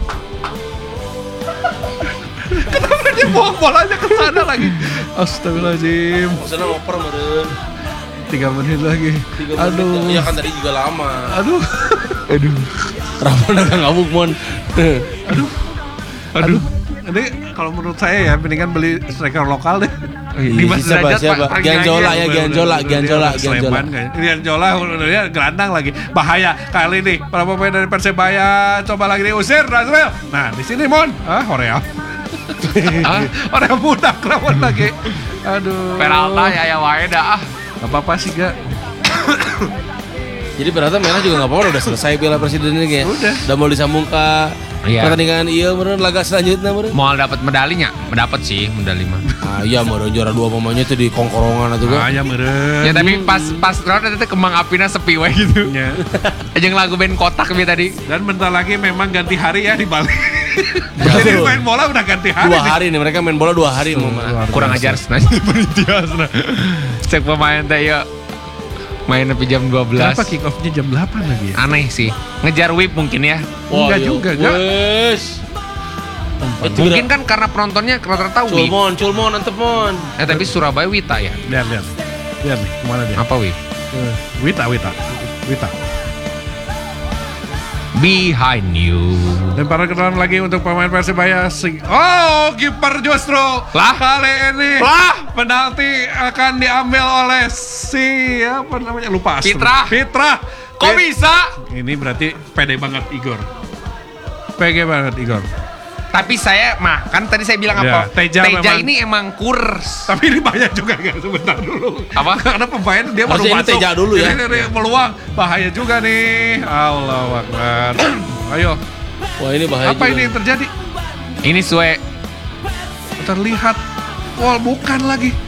Speaker 3: Kenapa dia buang bolanya ke sana lagi? Astagfirullahaladzim.
Speaker 1: Sana ngoper meren.
Speaker 3: Tiga menit lagi.
Speaker 1: Tiga menit.
Speaker 3: Aduh.
Speaker 1: Iya kan tadi juga lama.
Speaker 3: Aduh.
Speaker 2: Aduh.
Speaker 1: Ramon agak ngabuk mon.
Speaker 3: Aduh. Aduh. Ini kalau menurut saya ya mendingan beli striker lokal deh.
Speaker 2: Di Mas
Speaker 1: siapa
Speaker 2: Derajat,
Speaker 1: siapa?
Speaker 2: Pak,
Speaker 1: Gianzola
Speaker 2: panggilannya.
Speaker 1: ya Gianzola, Gianzola,
Speaker 3: Dia
Speaker 1: Gianzola.
Speaker 3: Sleman kayaknya. Gianzola dia gelandang lagi. Bahaya kali ini para pemain dari Persebaya coba lagi diusir Nazril. Nah, di sini Mon. Ah, Horeal.
Speaker 2: Ah,
Speaker 3: Horeal muda kerawan lagi. Aduh.
Speaker 2: Peralta ya ya wae dah. ah.
Speaker 3: Gak apa-apa sih, Gak.
Speaker 1: Jadi berarti merah juga nggak apa-apa udah selesai Piala Presiden ini kayaknya.
Speaker 3: Udah.
Speaker 1: Udah mau disambung ke
Speaker 2: Iya.
Speaker 1: pertandingan iya meren laga selanjutnya meren.
Speaker 2: Mau dapat medalinya? Mendapat sih medali mah.
Speaker 1: Ah iya meren juara dua pemainnya tuh di kongkorongan atau kan.
Speaker 3: Ayam meren.
Speaker 2: Ya tapi pas pas round itu kembang apinya sepi wae gitu.
Speaker 3: Ya.
Speaker 2: Jeung lagu band kotak bi tadi.
Speaker 3: Dan bentar lagi memang ganti hari ya di Bali.
Speaker 1: Ya,
Speaker 3: Jadi
Speaker 1: betul.
Speaker 3: main bola udah ganti hari.
Speaker 1: Dua
Speaker 3: nih.
Speaker 1: hari nih mereka main bola dua hari mau
Speaker 3: Luar
Speaker 2: Kurang
Speaker 3: biasa.
Speaker 2: ajar sebenarnya penitiasna. Cek pemain teh ya main sampai jam dua belas.
Speaker 3: Kenapa kick off-nya jam delapan lagi ya?
Speaker 2: Aneh sih. Ngejar whip mungkin ya.
Speaker 3: Enggak juga, Gak.
Speaker 1: Wes.
Speaker 2: Mungkin kan karena penontonnya rata-rata whip.
Speaker 1: Culmon, culmon, antep mon.
Speaker 2: Eh tapi Surabaya Wita ya.
Speaker 3: Lihat, lihat. Lihat nih, kemana dia?
Speaker 2: Apa whip?
Speaker 3: Eh, Wita, Wita. Wita.
Speaker 2: Behind you.
Speaker 3: Lemparan ke dalam lagi untuk pemain Persebaya. Sing- Oh, kiper justru.
Speaker 2: Lah?
Speaker 3: Kali ini.
Speaker 2: Lah?
Speaker 3: Penalti akan diambil oleh si apa namanya? Lupa.
Speaker 2: Fitra.
Speaker 3: Fitra.
Speaker 2: Kok
Speaker 3: Fit-
Speaker 2: bisa?
Speaker 3: Ini berarti pede banget Igor. P G banget Igor.
Speaker 2: Tapi saya mah kan tadi saya bilang
Speaker 3: Ya,
Speaker 2: apa?
Speaker 3: Teja memang-
Speaker 2: ini emang kurs.
Speaker 3: Tapi ini bahaya juga kan sebentar dulu.
Speaker 2: Apa?
Speaker 3: Karena pemain dia baru
Speaker 1: Harusnya ini
Speaker 3: masuk.
Speaker 1: Teja dulu ya.
Speaker 3: Ini dari peluang bahaya juga nih. Allahu Akbar. Ayo,
Speaker 1: Wah ini bahaya
Speaker 3: apa
Speaker 1: juga.
Speaker 3: ini yang terjadi?
Speaker 2: Ini Sue.
Speaker 3: Terlihat wall bukan lagi.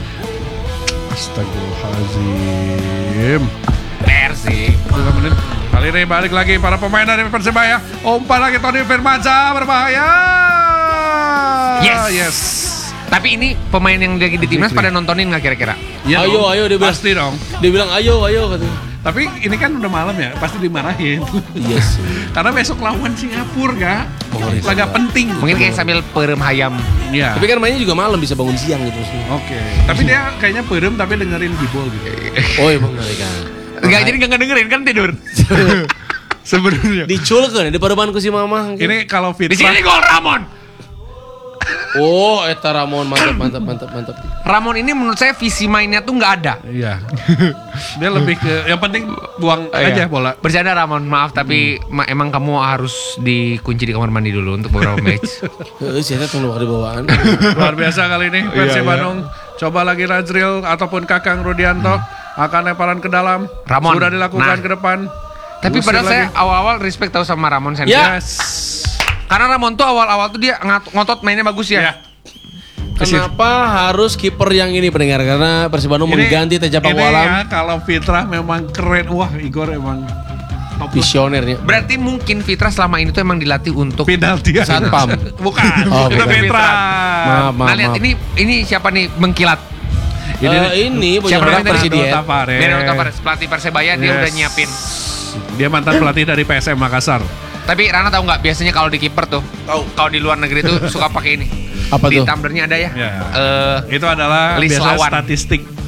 Speaker 3: Astagfirullahaladzim.
Speaker 2: R sih.
Speaker 3: Dua menit. Kali ini balik lagi para pemain dari Persebaya. Umpan lagi Tony Firmansyah berbahaya.
Speaker 2: Yes.
Speaker 3: Yes.
Speaker 2: Tapi ini pemain yang lagi di timnas pada nontonin nggak kira-kira?
Speaker 3: Ya
Speaker 1: Ayo,
Speaker 3: dong.
Speaker 1: ayo, dia bilang.
Speaker 3: Pasti dong.
Speaker 1: Dia bilang ayo, ayo katanya.
Speaker 3: Tapi ini kan udah malam ya, pasti dimarahin.
Speaker 1: Iya sih.
Speaker 3: Karena besok lawan Singapura, Kak.
Speaker 1: Oh, iya.
Speaker 3: Laga penting.
Speaker 2: Mungkin kayak sambil perem hayam.
Speaker 3: Iya.
Speaker 1: Tapi kan mainnya juga malam bisa bangun siang gitu sih.
Speaker 3: Oke. Tapi dia kayaknya perem tapi dengerin Gibol gitu.
Speaker 1: Oh iya benar kan.
Speaker 2: Enggak, jadi nggak dengerin kan tidur. Sebenarnya.
Speaker 1: Diculkeun di paremanku si Mamah.
Speaker 3: Ini kalau
Speaker 2: Di
Speaker 3: Fitra
Speaker 2: sini gol Ramon.
Speaker 1: Oh, eta Ramon mantap mantap mantap mantap.
Speaker 2: Ramon ini menurut saya visi mainnya tuh nggak ada.
Speaker 3: Iya. Dia lebih ke yang penting buang aja bola.
Speaker 2: Bercanda Ramon, maaf tapi ma- emang kamu harus dikunci di kamar mandi dulu untuk beberapa match.
Speaker 1: Heeh, sih eta tunggu di bawaan.
Speaker 3: Luar biasa kali ini Persib
Speaker 2: Iya, iya.
Speaker 3: Bandung. Coba lagi Nazril ataupun Kakang Rudianto akan lemparan ke dalam.
Speaker 2: Ramon.
Speaker 3: Sudah dilakukan
Speaker 2: Nah.
Speaker 3: ke depan.
Speaker 2: Tapi
Speaker 3: Usir
Speaker 2: padahal
Speaker 3: lagi.
Speaker 2: saya awal-awal respect tahu sama Ramon Sensei.
Speaker 1: Ya.
Speaker 3: Yes.
Speaker 2: Karena Ramon tuh awal-awal tuh dia ngat- ngotot mainnya bagus ya.
Speaker 3: Ya.
Speaker 1: Kenapa harus kiper yang ini pendengar? Karena Persib Bandung mengganti Teja
Speaker 3: ini
Speaker 1: Pakualam,
Speaker 3: ya, kalau Fitra memang keren. Wah, Igor emang top
Speaker 1: visionernya.
Speaker 2: Berarti mungkin Fitra selama ini tuh emang dilatih untuk
Speaker 3: penalti.
Speaker 1: Satpam.
Speaker 3: Bukan.
Speaker 1: Oh,
Speaker 3: itu
Speaker 1: bukan.
Speaker 3: Fitra.
Speaker 1: Maaf, maaf,
Speaker 2: Nah lihat
Speaker 1: maaf.
Speaker 2: ini ini siapa nih mengkilat?
Speaker 1: Ini, ini punya
Speaker 2: Siapa
Speaker 1: orang
Speaker 2: namanya tadi?
Speaker 1: presiden.
Speaker 3: Tavares.
Speaker 2: Beno Tavares, pelatih Persebaya dia
Speaker 3: Yes.
Speaker 2: udah nyiapin.
Speaker 3: Dia mantan pelatih dari P S M Makassar.
Speaker 2: Tapi Rana tahu nggak biasanya kalau di kiper tuh,
Speaker 1: Tahu.
Speaker 2: kalau di luar negeri tuh suka pakai ini.
Speaker 1: Apa
Speaker 2: Di
Speaker 1: tuh?
Speaker 2: tumblernya ada ya.
Speaker 3: Ya.
Speaker 2: Eh,
Speaker 3: Itu adalah
Speaker 2: List
Speaker 3: biasa
Speaker 2: lawan.
Speaker 3: statistik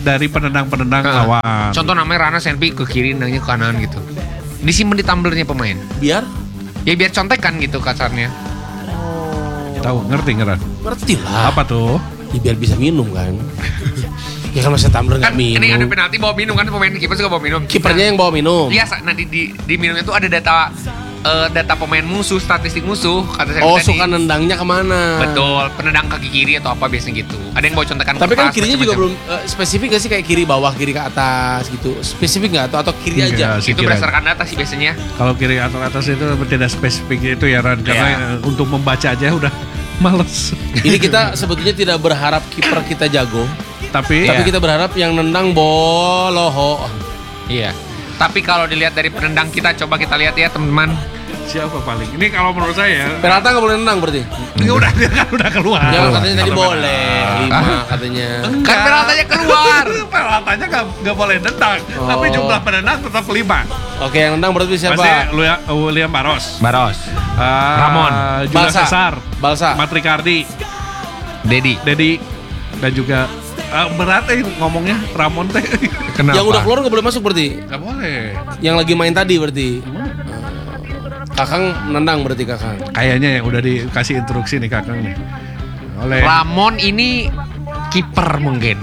Speaker 3: dari penendang-penendang
Speaker 2: Nah,
Speaker 3: lawan.
Speaker 2: Contoh namanya Rana Senpi ke kiri, nendangnya ke kanan gitu. Disimpan di tumblernya pemain.
Speaker 1: Biar
Speaker 2: Ya biar contekan gitu kasarnya.
Speaker 3: Tahu, ngerti nggak?
Speaker 1: ngerti lah.
Speaker 3: Apa tuh?
Speaker 1: Ya, biar bisa minum kan. Ya kan masa tumbler nggak
Speaker 2: Kan
Speaker 1: minum.
Speaker 2: ini ada penalti bawa minum kan, pemain kiper juga bawa minum.
Speaker 1: Kipernya yang bawa minum.
Speaker 2: Iya, nah di, di, di minumnya itu ada data eh, data pemain musuh, statistik musuh kata saya
Speaker 1: Oh,
Speaker 2: tadi.
Speaker 1: suka nendangnya kemana?
Speaker 2: Betul, penendang kaki kiri atau apa biasanya gitu. Ada yang bawa contekan
Speaker 1: Tapi kan
Speaker 2: kertas,
Speaker 1: kirinya juga
Speaker 2: macam-macam.
Speaker 1: belum eh, spesifik gak sih kayak kiri bawah, kiri ke atas gitu. Spesifik nggak atau atau kiri
Speaker 3: Enggak
Speaker 1: aja?
Speaker 3: sih.
Speaker 2: Itu
Speaker 3: kira-
Speaker 2: berdasarkan data sih biasanya.
Speaker 3: Kalau kiri atau atas itu tidak spesifik itu ya Ran, karena
Speaker 2: Iya.
Speaker 3: eh, untuk membaca aja udah males.
Speaker 1: Ini kita sebetulnya tidak berharap kiper kita jago,
Speaker 3: Tapi
Speaker 1: tapi
Speaker 2: Iya.
Speaker 1: kita berharap yang nendang boloho.
Speaker 2: Iya. Tapi kalau dilihat dari penendang kita, coba kita lihat ya teman-teman.
Speaker 3: siapa paling? Ini kalau menurut saya
Speaker 1: Peralta nggak boleh nendang berarti?
Speaker 3: ini udah dia kan udah keluar.
Speaker 1: Yang katanya tadi
Speaker 3: Kalau
Speaker 1: boleh lima katanya.
Speaker 2: Kan Peraltanya keluar.
Speaker 3: Peraltanya nggak nggak boleh nendang,
Speaker 1: Oh.
Speaker 3: tapi jumlah penendang tetap lima.
Speaker 1: Oke, yang nendang berarti siapa?
Speaker 3: Pasti William, William Barros,
Speaker 2: Baros,
Speaker 3: Ah,
Speaker 2: Ramon.
Speaker 3: Julian
Speaker 1: Balsa.
Speaker 3: Cesar,
Speaker 1: Balsa.
Speaker 3: Matrikardi,
Speaker 2: Dedi.
Speaker 3: Dedi, dan juga ah, berat eh ngomongnya Ramon teh.
Speaker 2: Kenapa?
Speaker 1: Yang udah keluar nggak boleh masuk berarti?
Speaker 3: Nggak boleh.
Speaker 1: Yang lagi main tadi berarti? Kakang nendang berarti Kakang.
Speaker 3: Kayaknya yang udah dikasih instruksi nih Kakang nih. Oleh
Speaker 2: Ramon ini kiper mungkin.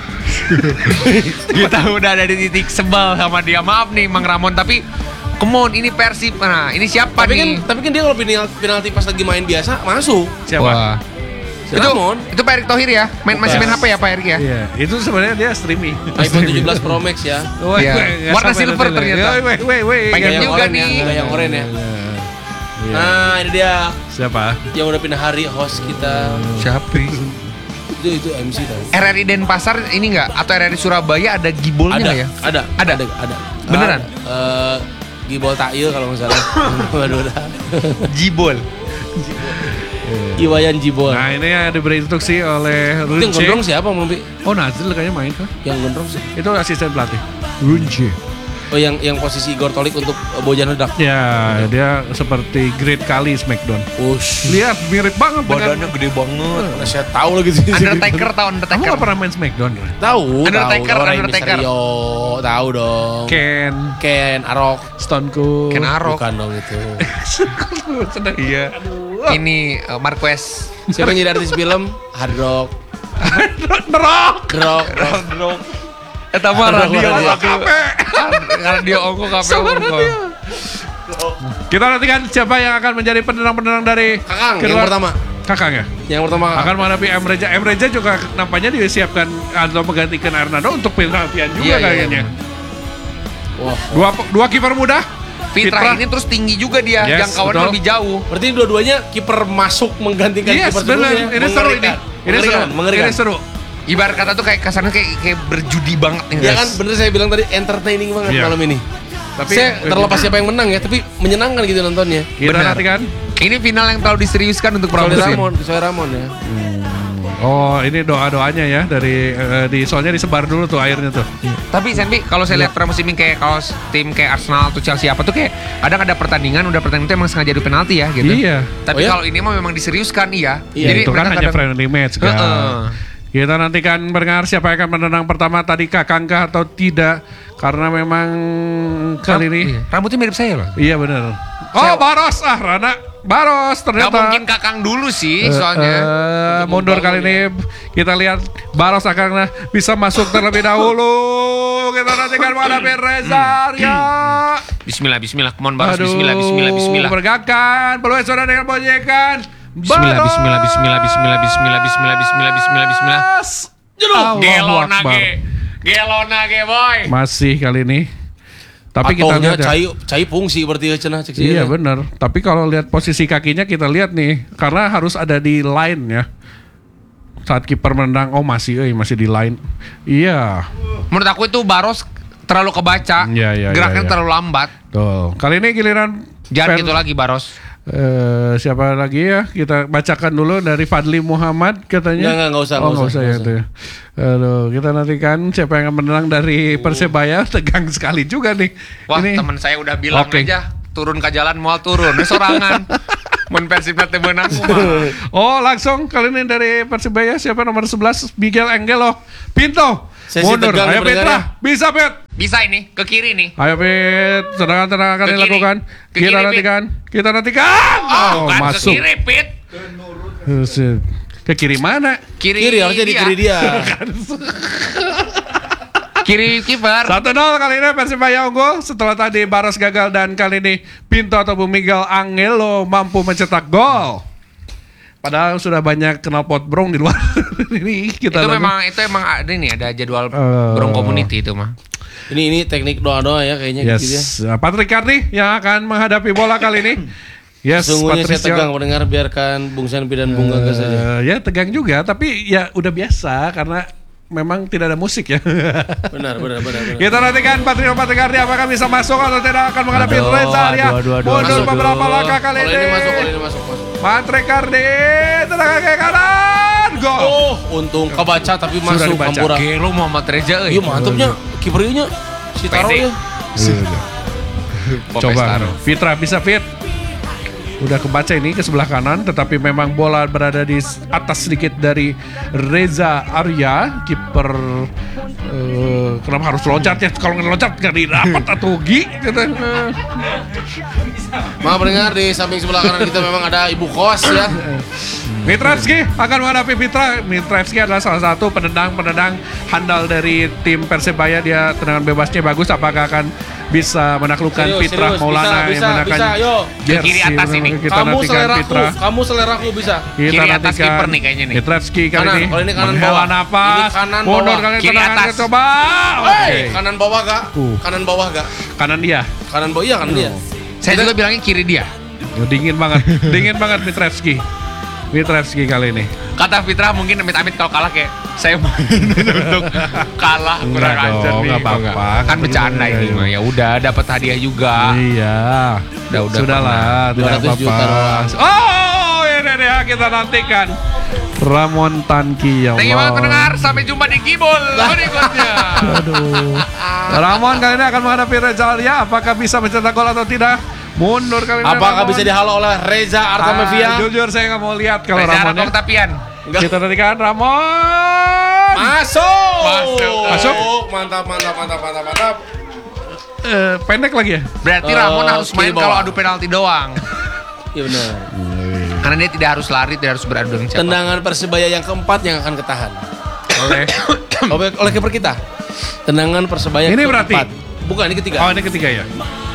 Speaker 2: Kita udah ada di titik sebel sama dia. Maaf nih Mang Ramon, tapi come on, ini Persib. Nah, ini siapa
Speaker 1: Tapi kan,
Speaker 2: nih?
Speaker 1: tapi kan dia kalau penalti, penalti pas lagi main biasa masuk.
Speaker 3: siapa?
Speaker 2: Wah.
Speaker 1: Si
Speaker 2: Itu,
Speaker 1: Ramon.
Speaker 2: itu Pak Erick Thohir ya? Main, masih main H P ya Pak Erick ya?
Speaker 3: Iya, itu sebenarnya dia streaming.
Speaker 1: iPhone tujuh belas Pro Max ya.
Speaker 3: Woi,
Speaker 2: Iya.
Speaker 3: woi, nggak
Speaker 2: Warna
Speaker 3: sampai
Speaker 2: silver
Speaker 3: nanti
Speaker 2: ternyata.
Speaker 3: lagi. Woi, woi, woi.
Speaker 2: Pengen
Speaker 1: Yang
Speaker 2: juga
Speaker 1: oranye
Speaker 2: nih.
Speaker 1: Ya, yang oranye ya.
Speaker 3: Iya.
Speaker 1: Nah, ini dia
Speaker 3: Siapa?
Speaker 1: yang udah pindah hari host kita.
Speaker 2: Siapa?
Speaker 1: Itu itu M C tau.
Speaker 2: R R I Denpasar ini enggak? Atau R R I Surabaya ada gibolnya
Speaker 1: Ada,
Speaker 2: nggak ya?
Speaker 1: ada,
Speaker 2: Ada?
Speaker 1: ada, ada.
Speaker 2: Beneran?
Speaker 1: Eh, Gibol Ta'il kalau nggak salah. Waduh, dah.
Speaker 2: Jibol.
Speaker 1: Iwayan Jibol.
Speaker 3: Nah, ini yang diberi instruksi oleh
Speaker 1: Itu yang
Speaker 3: Runce.
Speaker 1: gondrong siapa, Mampi?
Speaker 3: Oh, Nazil kayaknya main kan?
Speaker 1: Yang gondrong sih.
Speaker 3: Itu asisten pelatih. Runce.
Speaker 1: Oh, yang yang posisi Igor Tolik untuk eh, Bojan Ledak.
Speaker 3: Ya, dia seperti Great Kali Smackdown.
Speaker 1: Ush.
Speaker 3: Lihat mirip banget dengan
Speaker 2: gede banget.
Speaker 1: Mana saya tahu lagi sih.
Speaker 2: Undertaker tahu
Speaker 3: Kamu
Speaker 2: Undertaker.
Speaker 3: gak pernah main Smackdown? Kan?
Speaker 1: Tahu,
Speaker 2: Undertaker,
Speaker 1: tahu. Rey
Speaker 2: Undertaker.
Speaker 1: Mysterio, tahu dong.
Speaker 3: Ken,
Speaker 1: Ken Arok.
Speaker 3: Stone Cold.
Speaker 2: Ken Arok.
Speaker 1: Bukan dong itu.
Speaker 3: Sedang.
Speaker 2: Iya. Ini uh, Marquez.
Speaker 1: Siapa yang jadi artis film? Hard Rock.
Speaker 3: Nerok.
Speaker 1: Rock. Rock.
Speaker 2: Eta mah
Speaker 1: Aduh,
Speaker 2: radio
Speaker 1: radio.
Speaker 2: kafe. Radio ongko kafe ongko.
Speaker 3: Kita nantikan siapa yang akan menjadi penendang-penendang dari
Speaker 1: Kakang yang
Speaker 3: kedua-
Speaker 1: pertama.
Speaker 3: Kakang ya?
Speaker 1: Yang pertama
Speaker 3: Akan menghadapi Emreja. Emreja juga nampaknya disiapkan atau menggantikan Hernando untuk penaltian juga
Speaker 2: Iya, iya,
Speaker 3: kayaknya.
Speaker 1: Wah.
Speaker 3: Dua dua kiper muda.
Speaker 2: Fitra ini terus tinggi juga dia,
Speaker 3: Yes,
Speaker 2: jangkauannya
Speaker 3: betul.
Speaker 2: lebih jauh.
Speaker 1: Berarti dua-duanya kiper masuk menggantikan
Speaker 3: Yes,
Speaker 1: kiper
Speaker 3: benar.
Speaker 1: sebelumnya.
Speaker 3: Ini seru ini.
Speaker 1: Mengerikan.
Speaker 3: Ini seru.
Speaker 1: Mengerikan, mengerikan.
Speaker 3: Ini seru.
Speaker 2: Ibarat kata tuh kayak kasarnya kayak kayak berjudi banget nih
Speaker 1: Ya
Speaker 2: guys.
Speaker 1: kan bener saya bilang tadi entertaining banget
Speaker 3: Iya.
Speaker 1: malam ini.
Speaker 3: Tapi
Speaker 1: Saya terlepas siapa yang menang ya, tapi menyenangkan gitu nontonnya.
Speaker 3: kita
Speaker 2: Benar.
Speaker 3: nantikan.
Speaker 2: Ini final yang terlalu diseriuskan untuk
Speaker 1: Soalnya
Speaker 2: pramusim.
Speaker 1: Ramon, soalnya Ramon ya.
Speaker 3: Oh, ini doa-doanya ya dari eh, di soalnya disebar dulu tuh airnya tuh.
Speaker 2: Tapi Senpi, kalau saya lihat pramusim ini kayak kalau tim kayak Arsenal atau Chelsea apa tuh kayak kadang ada pertandingan, udah pertandingan itu emang sengaja adu penalti ya gitu.
Speaker 3: Iya.
Speaker 2: Tapi
Speaker 1: Oh ya?
Speaker 2: kalau ini mah memang diseriuskan iya.
Speaker 1: Iya,
Speaker 3: itu kan
Speaker 2: mereka
Speaker 3: hanya
Speaker 2: kadang-
Speaker 3: friendly match kan.
Speaker 2: Heeh.
Speaker 3: Kita nantikan mendengar siapa yang akan menendang pertama tadi Kakangkah atau tidak karena memang kali ini
Speaker 2: Iya. Rambutnya mirip saya loh.
Speaker 3: iya benar. Oh, Baros ah Rana Baros
Speaker 2: Gak
Speaker 3: ternyata.
Speaker 2: mungkin Kakang dulu sih
Speaker 3: Eh,
Speaker 2: soalnya.
Speaker 3: eh, mundur kali ini kita lihat Baros akan bisa masuk terlebih dahulu. Kita nantikan menghadapi Reza Arya.
Speaker 2: Bismillah, Bismillah, come on Baros,
Speaker 3: Aduh,
Speaker 2: Bismillah, Bismillah, Bismillah.
Speaker 3: Bergakan, peluang saudara dengan bojekan.
Speaker 2: Bismillah, Bismillah, Bismillah, Bismillah, Bismillah, Bismillah, Bismillah, Bismillah, Bismillah.
Speaker 3: Allahu
Speaker 2: Gelona
Speaker 3: Akbar.
Speaker 2: ge, gelona ge boy.
Speaker 3: Masih kali ini. Tapi kita
Speaker 1: Atohnya
Speaker 3: lihat ya.
Speaker 1: cai cai fungsi berarti ya cenah cek
Speaker 3: Iya
Speaker 1: sih.
Speaker 3: benar. Tapi kalau lihat posisi kakinya kita lihat nih, karena harus ada di line ya. Saat kiper menendang, oh masih, eh masih di line. Iya.
Speaker 2: Menurut aku itu Baros terlalu kebaca,
Speaker 3: Iya, iya,
Speaker 2: geraknya
Speaker 3: iya, iya.
Speaker 2: terlalu lambat.
Speaker 3: Tuh. Kali ini giliran
Speaker 2: Jangan
Speaker 3: fans-
Speaker 2: gitu lagi Baros.
Speaker 3: Eh, siapa lagi ya? Kita bacakan dulu dari Fadli Muhammad katanya.
Speaker 1: Enggak, enggak, enggak usah,
Speaker 3: Oh,
Speaker 1: enggak
Speaker 3: enggak
Speaker 1: usah,
Speaker 3: usah ya
Speaker 1: enggak
Speaker 3: itu. ya. Aduh, kita nantikan siapa yang akan menang dari Persebaya. Tegang sekali juga nih.
Speaker 2: Wah
Speaker 3: Ini
Speaker 2: teman saya udah bilang
Speaker 3: Oke.
Speaker 2: aja turun ke jalan mau turun, sorangan. Mun Persib nanti menang.
Speaker 3: Oh langsung kali ini dari Persibaya siapa nomor sebelas Miguel Angelo Pinto.
Speaker 1: Sesi
Speaker 3: Mundur.
Speaker 1: tegang
Speaker 3: Ayo
Speaker 1: pendengar
Speaker 3: Petra,
Speaker 1: ya.
Speaker 3: bisa Pet.
Speaker 2: Bisa ini, ke kiri nih.
Speaker 3: Ayo Pet, tendangan-tendangan akan
Speaker 2: Ke kiri.
Speaker 3: dilakukan.
Speaker 2: Ke
Speaker 3: Kita
Speaker 2: kiri, Pit.
Speaker 3: nantikan, kita nantikan.
Speaker 2: Oh, bukan
Speaker 3: masuk.
Speaker 2: ke kiri, Pit.
Speaker 3: Buset. Ke kiri mana?
Speaker 2: Kiri,
Speaker 1: Kiri harusnya di kiri dia.
Speaker 2: Kiri kiper.
Speaker 3: satu nol kali ini Persibaya unggul setelah tadi Baras gagal dan kali ini Pinto atau Miguel Angelo mampu mencetak gol. Padahal sudah banyak knalpot brong di luar. Ini kita
Speaker 2: Itu
Speaker 3: lagi-
Speaker 2: memang itu emang ada nih ada jadwal
Speaker 3: Eh.
Speaker 2: Brong Community itu mah.
Speaker 1: Ini ini teknik doa-doa ya kayaknya gitu ya.
Speaker 3: Yes, Patrick Cardi yang akan menghadapi bola kali ini. Yes,
Speaker 1: Sungguhnya saya
Speaker 3: Patricio.
Speaker 1: tegang mendengar biarkan Bung Sanpi dan Bung Gagas saja.
Speaker 3: Eh, ya tegang juga, tapi ya udah biasa karena memang tidak ada musik ya.
Speaker 1: Benar, benar, benar, benar.
Speaker 3: Kita nantikan Patrio Patricardi apakah bisa masuk atau tidak akan menghadapi
Speaker 4: Aduh,
Speaker 3: Reza Arya.
Speaker 4: aduh, aduh, aduh,
Speaker 3: Mundur
Speaker 1: Masuk.
Speaker 3: beberapa langkah kali
Speaker 1: Kalau
Speaker 3: ini.
Speaker 1: ini masuk, kalau ini masuk, masuk.
Speaker 3: Patricardi tendangan ke kanan. Gol.
Speaker 1: Oh, untung kebaca tapi
Speaker 3: Sudah
Speaker 1: masuk
Speaker 3: dibaca.
Speaker 1: Kampura.
Speaker 2: Gelo Muhammad Reza euy.
Speaker 1: Iya mantapnya, kiper ieu nya. Si Taro
Speaker 2: Pede.
Speaker 1: ya.
Speaker 3: Coba Fitra bisa fit. Udah kebaca ini ke sebelah kanan, tetapi memang bola berada di atas sedikit dari Reza Arya, kiper. eh, kenapa harus loncat ya? Kalau nggak loncat nggak didapat atau Gi? Gitu. Eh,
Speaker 1: Maaf pendengar di samping sebelah kanan kita memang ada ibu kos ya.
Speaker 3: Mitrevski akan menghadapi Fitra. Mitrevski adalah salah satu penendang-penendang handal dari tim Persebaya. Dia tendangan bebasnya bagus. Apakah akan bisa menaklukkan
Speaker 1: Serius,
Speaker 3: Fitra
Speaker 1: serius.
Speaker 3: Maulana
Speaker 1: Bisa,
Speaker 3: yang
Speaker 1: bisa,
Speaker 3: menggunakan
Speaker 1: bisa, yo.
Speaker 3: jersey
Speaker 2: Kiri atas ini.
Speaker 3: Kita
Speaker 1: Kamu
Speaker 3: nantikan
Speaker 1: seleraku,
Speaker 3: Fitra.
Speaker 1: kamu seleraku bisa.
Speaker 3: Kita
Speaker 2: Kiri atas
Speaker 3: nantikan
Speaker 2: kiper nih kayaknya nih.
Speaker 3: Mitrevski kali
Speaker 1: Kanan,
Speaker 3: ini
Speaker 1: kalau ini kanan
Speaker 3: menghela
Speaker 1: bawah.
Speaker 3: napas.
Speaker 1: Ini kanan
Speaker 3: Mundur
Speaker 1: bawah.
Speaker 3: kali
Speaker 2: Kiri
Speaker 3: tendangan
Speaker 2: atas.
Speaker 3: coba. Oke.
Speaker 1: Hey, kanan bawah gak?
Speaker 3: Uh.
Speaker 1: Kanan bawah gak?
Speaker 3: Kanan dia.
Speaker 1: Kanan bawah iya kanan dia.
Speaker 2: Saya juga bilangnya kiri dia.
Speaker 3: Dingin banget. Dingin banget Mitrevski. Mitrevski kali ini.
Speaker 2: Kata Fitra mungkin amit-amit kalau kalah kayak saya main untuk kalah kurang
Speaker 3: Enggak
Speaker 2: ajar
Speaker 3: dong,
Speaker 2: nih.
Speaker 3: nggak apa-apa.
Speaker 2: Kan bercanda ini mah. Ya udah dapat hadiah juga.
Speaker 3: Iya.
Speaker 2: Udah, udah
Speaker 3: Sudahlah,
Speaker 1: pernah.
Speaker 3: tidak
Speaker 1: dua ratus juta
Speaker 3: apa-apa. Oh, ini dia kita nantikan. Ramon Tanki ya
Speaker 2: Thank you banget
Speaker 3: Allah.
Speaker 2: pendengar. Sampai jumpa di Gibol berikutnya.
Speaker 3: Aduh. Ramon kali ini akan menghadapi Reza Arya. Apakah bisa mencetak gol atau tidak? Mundur kali ini.
Speaker 1: Apakah
Speaker 3: Ramon.
Speaker 1: bisa dihalau oleh Reza
Speaker 3: Ah,
Speaker 1: Artamevia?
Speaker 3: jujur saya nggak mau lihat kalau
Speaker 2: Reza
Speaker 3: Ramon.
Speaker 2: Arabong Tapian.
Speaker 3: Kita nantikan Ramon.
Speaker 1: Masuk.
Speaker 2: Masuk.
Speaker 3: Masuk.
Speaker 1: Mantap, mantap, mantap, mantap, mantap.
Speaker 3: Eh, pendek lagi ya?
Speaker 2: Berarti
Speaker 1: Eh,
Speaker 2: Ramon harus
Speaker 1: kiri
Speaker 2: main
Speaker 1: bawah.
Speaker 2: kalau adu penalti doang.
Speaker 1: Iya benar.
Speaker 2: Karena dia tidak harus lari, tidak harus beradu dengan siapa.
Speaker 1: Tendangan Persebaya yang keempat yang akan ketahan
Speaker 3: Oleh.
Speaker 1: oleh, oleh kiper kita. Tendangan Persebaya
Speaker 3: Ini
Speaker 1: keempat.
Speaker 3: berarti?
Speaker 1: Bukan, ini ketiga.
Speaker 3: Oh ini ketiga ya.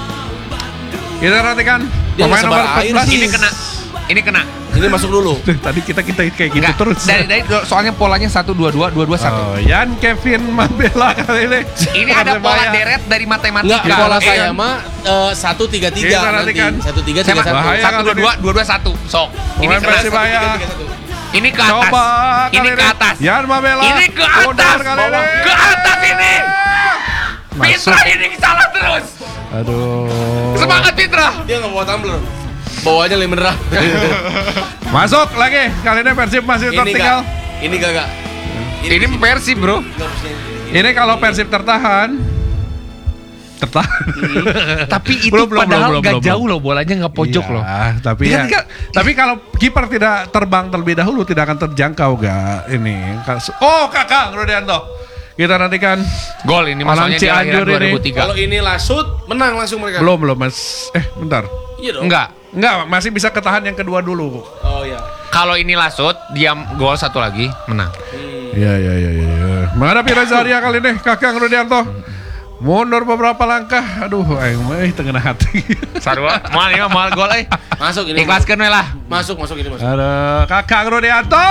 Speaker 3: Kita nantikan
Speaker 1: Dia
Speaker 3: pemain
Speaker 1: ngesebar
Speaker 3: nomor
Speaker 1: air
Speaker 3: empat belas.
Speaker 1: sih.
Speaker 2: Ini kena. Ini kena.
Speaker 1: Ini masuk dulu.
Speaker 3: Tuh, tadi kita kita kayak gitu
Speaker 2: Enggak,
Speaker 3: terus.
Speaker 2: dari, dari soalnya polanya satu dua dua dua dua satu.
Speaker 3: Oh, Yan Kevin Mabela kali ini.
Speaker 2: Ini ada pola
Speaker 3: Persebaya.
Speaker 2: deret dari matematika.
Speaker 1: Enggak, pola
Speaker 2: Eh,
Speaker 1: saya mah eh, satu tiga tiga
Speaker 3: Kita
Speaker 1: nanti.
Speaker 3: nantikan.
Speaker 1: Satu tiga
Speaker 2: Saya
Speaker 1: tiga
Speaker 2: mah
Speaker 1: satu.
Speaker 3: Bahaya
Speaker 2: satu
Speaker 3: kali
Speaker 2: dua dua
Speaker 3: ini.
Speaker 2: dua dua satu. Sok. Ini
Speaker 3: Pemain
Speaker 2: kena.
Speaker 3: Persebaya.
Speaker 2: Ini ke atas.
Speaker 3: Coba
Speaker 2: Ini
Speaker 3: kali
Speaker 2: ke atas.
Speaker 3: Yan Mabela.
Speaker 2: Ini ke
Speaker 3: Mundur
Speaker 2: atas.
Speaker 3: kali ini.
Speaker 2: Ke atas ini.
Speaker 3: Masuk.
Speaker 2: Fitra ini salah terus.
Speaker 3: Aduh.
Speaker 2: Semangat Fitra.
Speaker 1: Dia nggak bawa tumbler. Bawanya lemon merah.
Speaker 3: Masuk lagi. Kali ini Persib masih
Speaker 1: Ini
Speaker 3: tertinggal.
Speaker 1: gak? Ini gak gak?
Speaker 2: Ini Persib bro.
Speaker 3: Ini kalau Persib tertahan. Tertahan.
Speaker 2: Tapi itu
Speaker 3: Belum, belum,
Speaker 2: padahal
Speaker 3: belum,
Speaker 2: gak
Speaker 3: belum,
Speaker 2: jauh loh, bolanya gak pojok
Speaker 3: Iya,
Speaker 2: loh.
Speaker 3: Tapi
Speaker 2: Dia
Speaker 3: ya,
Speaker 2: kan nggak-
Speaker 3: tapi kalau kiper tidak terbang terlebih dahulu tidak akan terjangkau gak ini. Oh Kakak Rudianto. Kita nantikan
Speaker 2: Gol ini
Speaker 3: Orang
Speaker 2: maksudnya di
Speaker 3: Cianjur
Speaker 2: akhiran dua ribu
Speaker 3: ini.
Speaker 2: tiga.
Speaker 1: Kalau ini lasut, menang langsung mereka.
Speaker 3: belum belum Mas. Eh bentar.
Speaker 1: Iya dong.
Speaker 2: Enggak.
Speaker 3: Enggak, masih bisa ketahan yang kedua dulu.
Speaker 1: Oh iya.
Speaker 2: Kalau ini lasut, dia gol satu lagi, menang.
Speaker 3: Iya iya iya iya. Menghadapi Reza Arya kali ini Kakang Rudianto. Mundur beberapa langkah. Aduh, aing mah eh tengah hati.
Speaker 2: Sarua, mal ini mah mal gol eh.
Speaker 1: Masuk ini.
Speaker 2: Ikhlaskeun we lah.
Speaker 1: Masuk, masuk ini masuk.
Speaker 3: Ada Kakang Rudianto.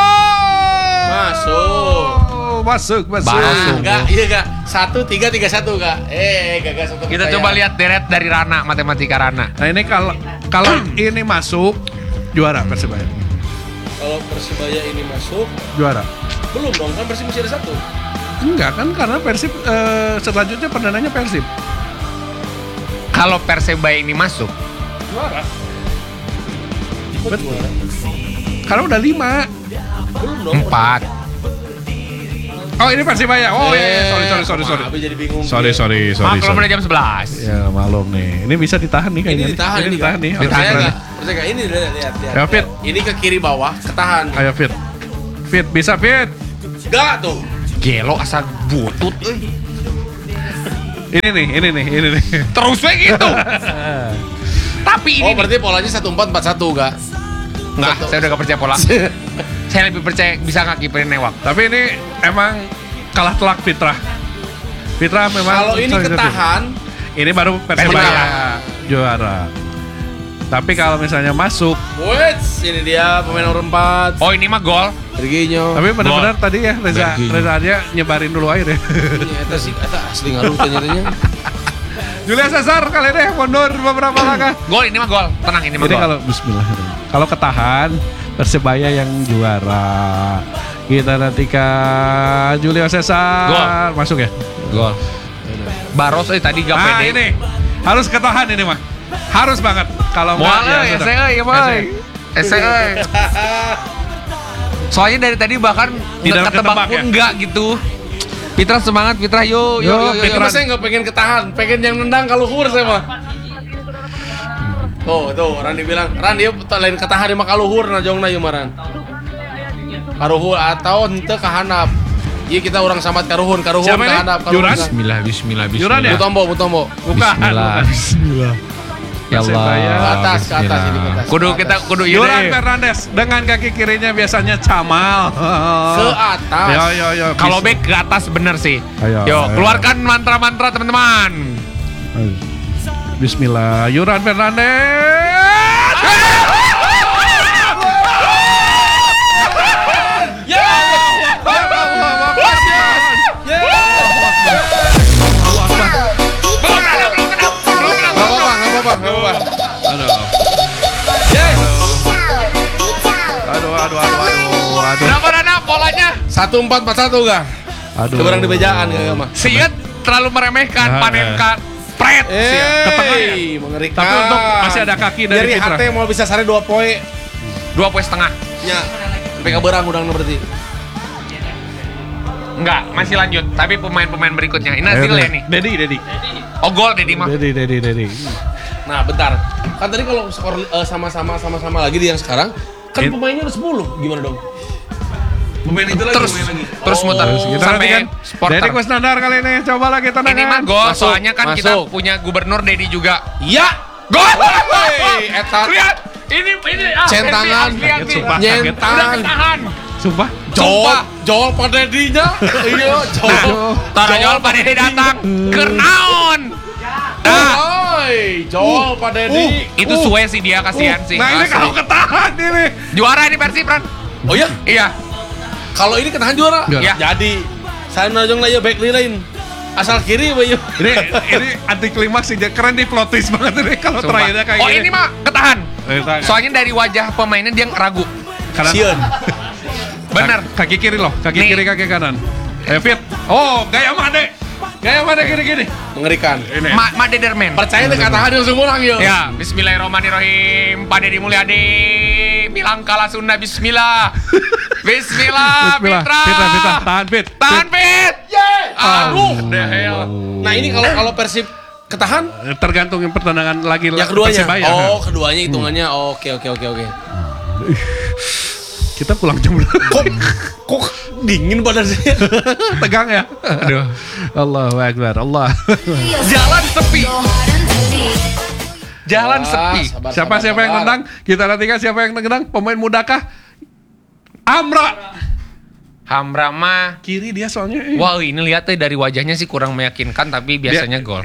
Speaker 1: Masuk.
Speaker 3: Oh, masuk, masuk.
Speaker 2: Masuk.
Speaker 1: Enggak, iya enggak. Satu, tiga, tiga, satu, enggak. Eh, gagal satu.
Speaker 2: Kita coba lihat deret dari Rana, matematika Rana.
Speaker 3: Nah ini kalau kalau ini masuk juara Persibaya.
Speaker 1: Kalau Persibaya ini masuk,
Speaker 3: Juara.
Speaker 1: belum dong, kan Persib masih ada satu.
Speaker 3: Enggak kan karena Persib eh, selanjutnya perdananya Persib.
Speaker 2: Kalau Persebaya ini masuk,
Speaker 3: Juara.
Speaker 1: Betul.
Speaker 3: Karena udah lima.
Speaker 1: Belum dong.
Speaker 2: empat.
Speaker 3: Oh ini Persibaya. Oh iya,
Speaker 1: Eh,
Speaker 3: sorry sorry sorry sorry.
Speaker 1: Abi jadi bingung.
Speaker 3: Sorry sorry sorry.
Speaker 2: Maklum
Speaker 3: sorry.
Speaker 2: udah jam sebelas.
Speaker 3: Ya malum nih. Ini bisa ditahan nih
Speaker 1: Ini
Speaker 3: kayaknya.
Speaker 1: ditahan
Speaker 3: Ini
Speaker 1: ini.
Speaker 3: ditahan nih.
Speaker 1: Percaya
Speaker 3: Harus
Speaker 1: enggak?
Speaker 3: ditahan.
Speaker 1: Percaya enggak? Ini lihat lihat lihat.
Speaker 3: Ayo, Fit.
Speaker 1: Ini ke kiri bawah, ketahan.
Speaker 3: Ayo Fit. Fit bisa Fit.
Speaker 1: Enggak tuh.
Speaker 2: Gelo asal butut euy.
Speaker 3: Ini nih, ini nih, ini nih.
Speaker 2: Terus we gitu. Tapi ini
Speaker 1: Oh, berarti polanya satu empat empat satu enggak?
Speaker 2: enggak, saya udah gak percaya pola. Saya lebih percaya bisa ngakiperin Newak.
Speaker 3: Tapi ini emang kalah telak Fitra. Fitra memang
Speaker 1: Kalau ini ketahan,
Speaker 3: ini baru Persibaya juara. Tapi kalau misalnya masuk,
Speaker 1: wait, ini dia pemain nomor empat.
Speaker 2: Oh ini mah gol.
Speaker 1: Serginho.
Speaker 3: tapi benar-benar tadi ya Reza,
Speaker 2: Bergini.
Speaker 3: Reza aja nyebarin dulu air ya.
Speaker 1: Ini eta sih eta asli ngaruh ternyata.
Speaker 3: Julian Cesar kali ini mundur beberapa langkah.
Speaker 2: Gol ini mah gol. Tenang ini mah
Speaker 3: Jadi
Speaker 2: gol.
Speaker 3: kalau Bismillah, kalau ketahan Persebaya yang juara. Kita nantikan Julio Cesar
Speaker 2: Gol.
Speaker 3: masuk ya.
Speaker 2: Gol. Baros eh tadi gak
Speaker 3: Nah
Speaker 2: pede.
Speaker 3: ini harus ketahan ini mah. Harus banget. Kalau
Speaker 2: Moal
Speaker 3: enggak
Speaker 2: euy,
Speaker 3: sudah.
Speaker 2: ese euy, ya boy. Ese euy. Soalnya dari tadi bahkan
Speaker 3: Tidak
Speaker 2: nggak ketebak
Speaker 3: ketebak
Speaker 2: pun
Speaker 3: ya?
Speaker 2: enggak gitu. Fitra semangat, Fitra yo yo
Speaker 3: Yo,
Speaker 2: yo yo.
Speaker 1: Fitra
Speaker 2: yo.
Speaker 1: saya nggak pengen ketahan, pengen yang nendang kalau luhur saya mah. Tuh, tuh, Randi bilang, Ran dia lain ketahan mah kaluhur na jongna ieu mah Ran. Karuhur atau henteu kahanap. Iya kita orang sambat karuhun, karuhun
Speaker 3: Siapa ini?
Speaker 1: kahanap.
Speaker 3: Yuran?
Speaker 2: Bismillah, bismillah,
Speaker 3: Yuran ya?
Speaker 2: bismillah.
Speaker 1: Mutombo, mutombo.
Speaker 3: Bukan.
Speaker 2: Bismillah.
Speaker 3: bukan. Bismillah.
Speaker 2: Ya
Speaker 3: Persebaya.
Speaker 1: Ke
Speaker 2: Allah.
Speaker 1: atas, ke atas ini ke atas.
Speaker 2: Kudu
Speaker 1: ke
Speaker 2: kita
Speaker 1: atas.
Speaker 2: kudu
Speaker 3: Yuran
Speaker 2: ini.
Speaker 3: Fernandes dengan kaki kirinya biasanya Camal.
Speaker 1: Ke atas.
Speaker 3: Yo yo yo.
Speaker 2: Kalau
Speaker 3: bis-
Speaker 2: back ke atas bener sih.
Speaker 3: Ayo,
Speaker 2: Yo,
Speaker 3: ayo.
Speaker 2: keluarkan mantra-mantra teman-teman.
Speaker 3: Bismillah. Yuran Fernandes.
Speaker 1: Ya! Nggak apa-apa, nggak apa-apa, nggak apa-apa.
Speaker 3: Aduh.
Speaker 1: Yes!
Speaker 3: Aduh, aduh, aduh, aduh, aduh.
Speaker 2: Berapa Dana polanya?
Speaker 1: Satu empat empat satu kah?
Speaker 3: Aduh.
Speaker 1: Keberang di bejaan kagak mah.
Speaker 2: Siat terlalu meremehkan
Speaker 3: Nah,
Speaker 2: panen
Speaker 3: nah.
Speaker 2: kan. Pret.
Speaker 1: Eh,
Speaker 3: ke tengah ya?
Speaker 1: mengerikan.
Speaker 3: Tapi untuk masih ada kaki dari
Speaker 1: Jadi
Speaker 3: Fitra.
Speaker 1: hati mau bisa sare dua poin.
Speaker 2: Dua poin setengah.
Speaker 1: Ya. Sampai keberang udang berarti.
Speaker 2: Enggak, masih lanjut. Tapi pemain-pemain berikutnya. Ini
Speaker 3: Ayo,
Speaker 2: hasilnya
Speaker 3: Dedi.
Speaker 2: nih.
Speaker 3: Dedi, Dedi.
Speaker 2: Oh gol Dedi mah.
Speaker 3: Dedi, Dedi, Dedi.
Speaker 1: Nah, bentar. Kan tadi kalau skor eh, sama-sama sama-sama lagi di yang sekarang, kan
Speaker 3: In-
Speaker 1: pemainnya udah sepuluh. Gimana dong? Pemain itu lagi,
Speaker 2: Terus
Speaker 1: pemain lagi.
Speaker 2: terus muter.
Speaker 1: Oh.
Speaker 3: Kita
Speaker 2: Sampai
Speaker 3: nantikan
Speaker 2: supporter.
Speaker 3: Dedi Kusnandar kali ini. Coba lagi tendangan.
Speaker 2: Ini mah gol,
Speaker 1: Masuk,
Speaker 2: soalnya kan kita
Speaker 1: masuk.
Speaker 2: punya gubernur Dedi juga.
Speaker 1: Ya.
Speaker 2: Gol!
Speaker 1: Wey, eta.
Speaker 2: Lihat, ini ini ah,
Speaker 1: Centangan.
Speaker 2: N B A, lihat nih.
Speaker 3: Sumpah.
Speaker 1: Nyentan.
Speaker 2: Udah ketahan.
Speaker 3: Sumpah.
Speaker 1: Jol,
Speaker 2: Sumpah.
Speaker 1: jol pada dinya. Iya, jol.
Speaker 2: Tara Jol Pak Dedi datang. Kernaon. Nah,
Speaker 1: Oi, jol pada di.
Speaker 2: itu suwe sih dia kasihan sih.
Speaker 3: Nah ini
Speaker 1: Asli.
Speaker 3: kalau ketahan ini.
Speaker 2: Juara ini Persib, Ran.
Speaker 1: Oh ya,
Speaker 2: Iya.
Speaker 1: kalau ini ketahan juara.
Speaker 2: Ya.
Speaker 1: Jadi, saya najong lagi back lain. Asal kiri, bayu.
Speaker 3: Ini ini anti klimaks sih. Keren di plot twist banget ini kalau
Speaker 2: Sumpah.
Speaker 3: terakhirnya kayak
Speaker 2: Oh
Speaker 3: gini.
Speaker 2: ini mah ketahan.
Speaker 3: Eh, ketahan.
Speaker 2: Soalnya dari wajah pemainnya dia ragu.
Speaker 3: Karena-
Speaker 1: Sieun.
Speaker 2: Bener.
Speaker 3: Kaki kiri loh, kaki
Speaker 2: Nih.
Speaker 3: kiri kaki kanan. Eh Fit. Oh, gaya Made. Gaya Made gini-gini.
Speaker 1: Mengerikan.
Speaker 3: Ini.
Speaker 2: Ma Ma Dederman.
Speaker 1: Percaya deh katahan yang semua orang ya.
Speaker 2: Ya, bismillahirrahmanirrahim. Pak Dedi Mulyadi bilang kalah Sunda bismillah. Bismillah,
Speaker 3: Bismillah.
Speaker 2: Fitra.
Speaker 3: Fitra, Fitra, tahan Fit.
Speaker 2: Tahan, Fit. Aduh, the hell.
Speaker 1: Nah ini kalau kalau Persib ketahan,
Speaker 3: Eh, Tergantung yang pertandingan lagi
Speaker 1: ya keduanya.
Speaker 3: Persebaya.
Speaker 1: Oh, keduanya hitungannya. Oke, oke, oke, oke.
Speaker 3: Kita pulang jam berapa?
Speaker 1: Kok kok dingin badan saya?
Speaker 3: Tegang ya? Aduh. Allahu Akbar. Allah.
Speaker 2: Jalan sepi. Jalan
Speaker 1: Wah,
Speaker 2: sepi.
Speaker 1: sabar,
Speaker 3: Siapa
Speaker 1: sabar,
Speaker 3: siapa yang
Speaker 1: sabar.
Speaker 3: tendang? Kita nantikan siapa yang tendang? Pemain mudakah? Amra.
Speaker 2: Hamrama.
Speaker 3: Kiri dia soalnya. eh.
Speaker 2: Wow, ini lihat deh dari wajahnya sih kurang meyakinkan tapi biasanya gol.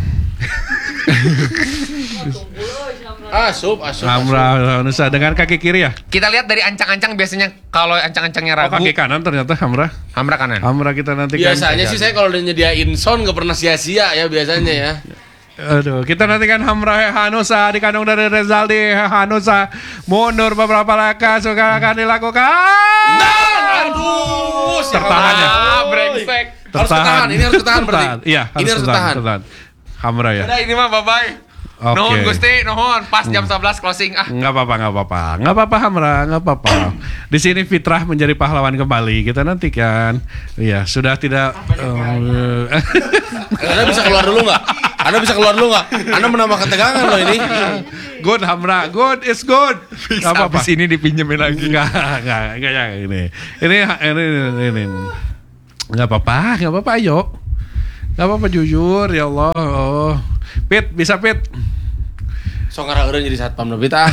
Speaker 1: Asup, asup. asup.
Speaker 3: Amra Nusa dengan kaki kiri ya?
Speaker 2: Kita lihat dari ancang-ancang biasanya kalau ancang-ancangnya
Speaker 3: Oh,
Speaker 2: ragu,
Speaker 3: kaki kanan ternyata Hamra.
Speaker 2: Hamra kanan.
Speaker 3: Amra kita nantikan.
Speaker 1: Biasanya sih saya kalau udah nyediain sound gak pernah sia-sia ya biasanya ya.
Speaker 3: Aduh, kita nantikan Hamra Hanusa dikandung dari Rezaldi Hanusa mundur beberapa langkah sekarang akan dilakukan.
Speaker 1: Dan aduh, si
Speaker 3: Tertahan ya?
Speaker 1: Hamra.
Speaker 2: Ah, brengsek.
Speaker 1: Harus ketahan, ini harus ketahan berarti.
Speaker 3: Tertahan. Iya,
Speaker 1: Ini harus ketahan.
Speaker 3: tertahan. Hamra ya.
Speaker 2: Udah ini mah bye-bye.
Speaker 3: Oke.
Speaker 2: Nuhun Gusti, nuhun. Pas jam sebelas closing ah.
Speaker 3: Nggak apa-apa, nggak apa-apa, nggak apa-apa Hamra, nggak apa-apa. Di sini Fitrah menjadi pahlawan kembali. Kita nantikan. Iya, sudah tidak. Uh,
Speaker 1: Anda bisa keluar dulu nggak? Anda bisa keluar dulu nggak? Anda menambah ketegangan loh ini.
Speaker 3: good Hamra, good is good. Nggak apa-apa.
Speaker 2: Habis ini dipinjemin lagi.
Speaker 3: Nggak, nggak, nggak ya ini. Ini, ini, ini, ini. Nggak apa-apa, nggak apa-apa. Ayo, nggak apa-apa jujur ya Allah. Oh. Pit, bisa Pit.
Speaker 1: So ngarang jadi satpam lebih tah.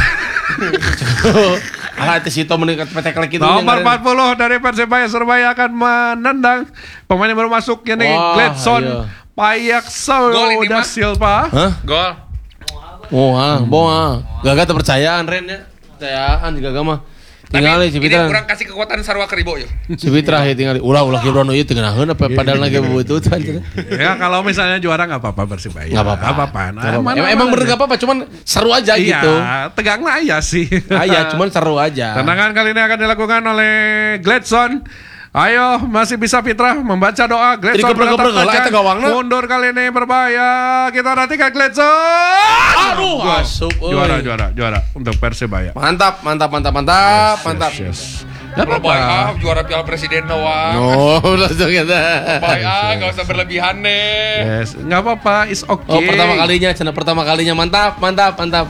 Speaker 1: Ah, itu Sito mendekat petek lagi itu.
Speaker 3: Nomor empat puluh dari Persebaya Surabaya akan menendang pemain yang baru masuk ini
Speaker 1: Wah,
Speaker 3: Gladson
Speaker 1: iya.
Speaker 3: Payaksau
Speaker 2: Gol ini
Speaker 3: da
Speaker 2: mah.
Speaker 3: Silva.
Speaker 2: Hah? Gol.
Speaker 1: Oh, ah, boa. Gagal terpercayaan Ren ya. Percayaan juga gak mah. Tinggal
Speaker 2: Tapi
Speaker 1: si
Speaker 2: ini
Speaker 1: Fitra.
Speaker 2: kurang kasih kekuatan sarwa keribo ya.
Speaker 1: Si Fitra ya tinggal. Ulah ulah Kibrono ieu teu ngeunaheun apa padahal lagi bututan.
Speaker 3: Ya kalau misalnya juara nggak apa-apa Persebaya.
Speaker 1: Nggak apa-apa.
Speaker 3: Nggak apa-apa. Nah,
Speaker 1: Nggak apa-apa.
Speaker 3: mana-
Speaker 1: Emang, emang
Speaker 3: mana
Speaker 1: bener
Speaker 3: aja.
Speaker 1: gak apa-apa, cuman seru aja
Speaker 3: Iya,
Speaker 1: gitu.
Speaker 3: tegang lah ya sih.
Speaker 1: Ah, iya, cuman seru aja.
Speaker 3: Tendangan kali ini akan dilakukan oleh Gladson. Ayo, masih bisa Fitra membaca doa. Gladson
Speaker 1: Jadi keprek-keprek lah,
Speaker 3: saja.
Speaker 1: eta gawangna.
Speaker 3: Mundur kali ini berbahaya. Kita nantikan Gladson.
Speaker 1: Aduh,
Speaker 3: Gol.
Speaker 1: asup, euy.
Speaker 3: Juara, juara, juara untuk Persebaya.
Speaker 1: Mantap, mantap, mantap, mantap, mantap.
Speaker 3: Yes, yes. Gak
Speaker 2: Baik ah,
Speaker 3: apa-apa.
Speaker 2: juara Piala Presiden doang.
Speaker 1: Oh, langsung kita.
Speaker 2: Baik ah, enggak usah berlebihan deh.
Speaker 3: Yes, nggak apa-apa. It's okay.
Speaker 1: Oh, pertama kalinya, cina pertama kalinya mantap, mantap, mantap.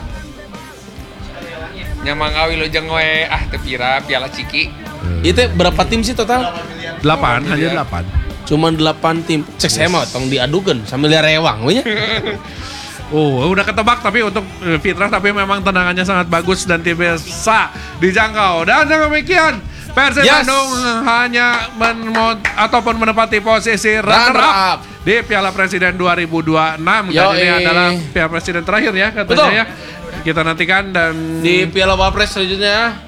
Speaker 2: Nyamang awi lo jeung we ah teu pira Piala Ciki.
Speaker 1: Itu berapa tim sih total?
Speaker 3: Delapan, hanya delapan.
Speaker 1: Cuman delapan tim. Cek saya mah tong diadukeun sambil dia rewang we nya.
Speaker 3: Oh, udah ketebak tapi untuk eh, Fitrah tapi memang tendangannya sangat bagus dan tidak bisa dijangkau. Dan dengan demikian Persib
Speaker 1: Yes.
Speaker 3: Bandung hanya men ataupun menempati posisi runner
Speaker 1: Runner
Speaker 3: up
Speaker 1: up.
Speaker 3: di Piala Presiden dua ribu dua puluh enam. Dan
Speaker 1: Yoi.
Speaker 3: ini adalah Piala Presiden terakhir ya katanya
Speaker 1: Betul.
Speaker 3: ya. Kita nantikan dan
Speaker 1: Di Piala Wapres selanjutnya.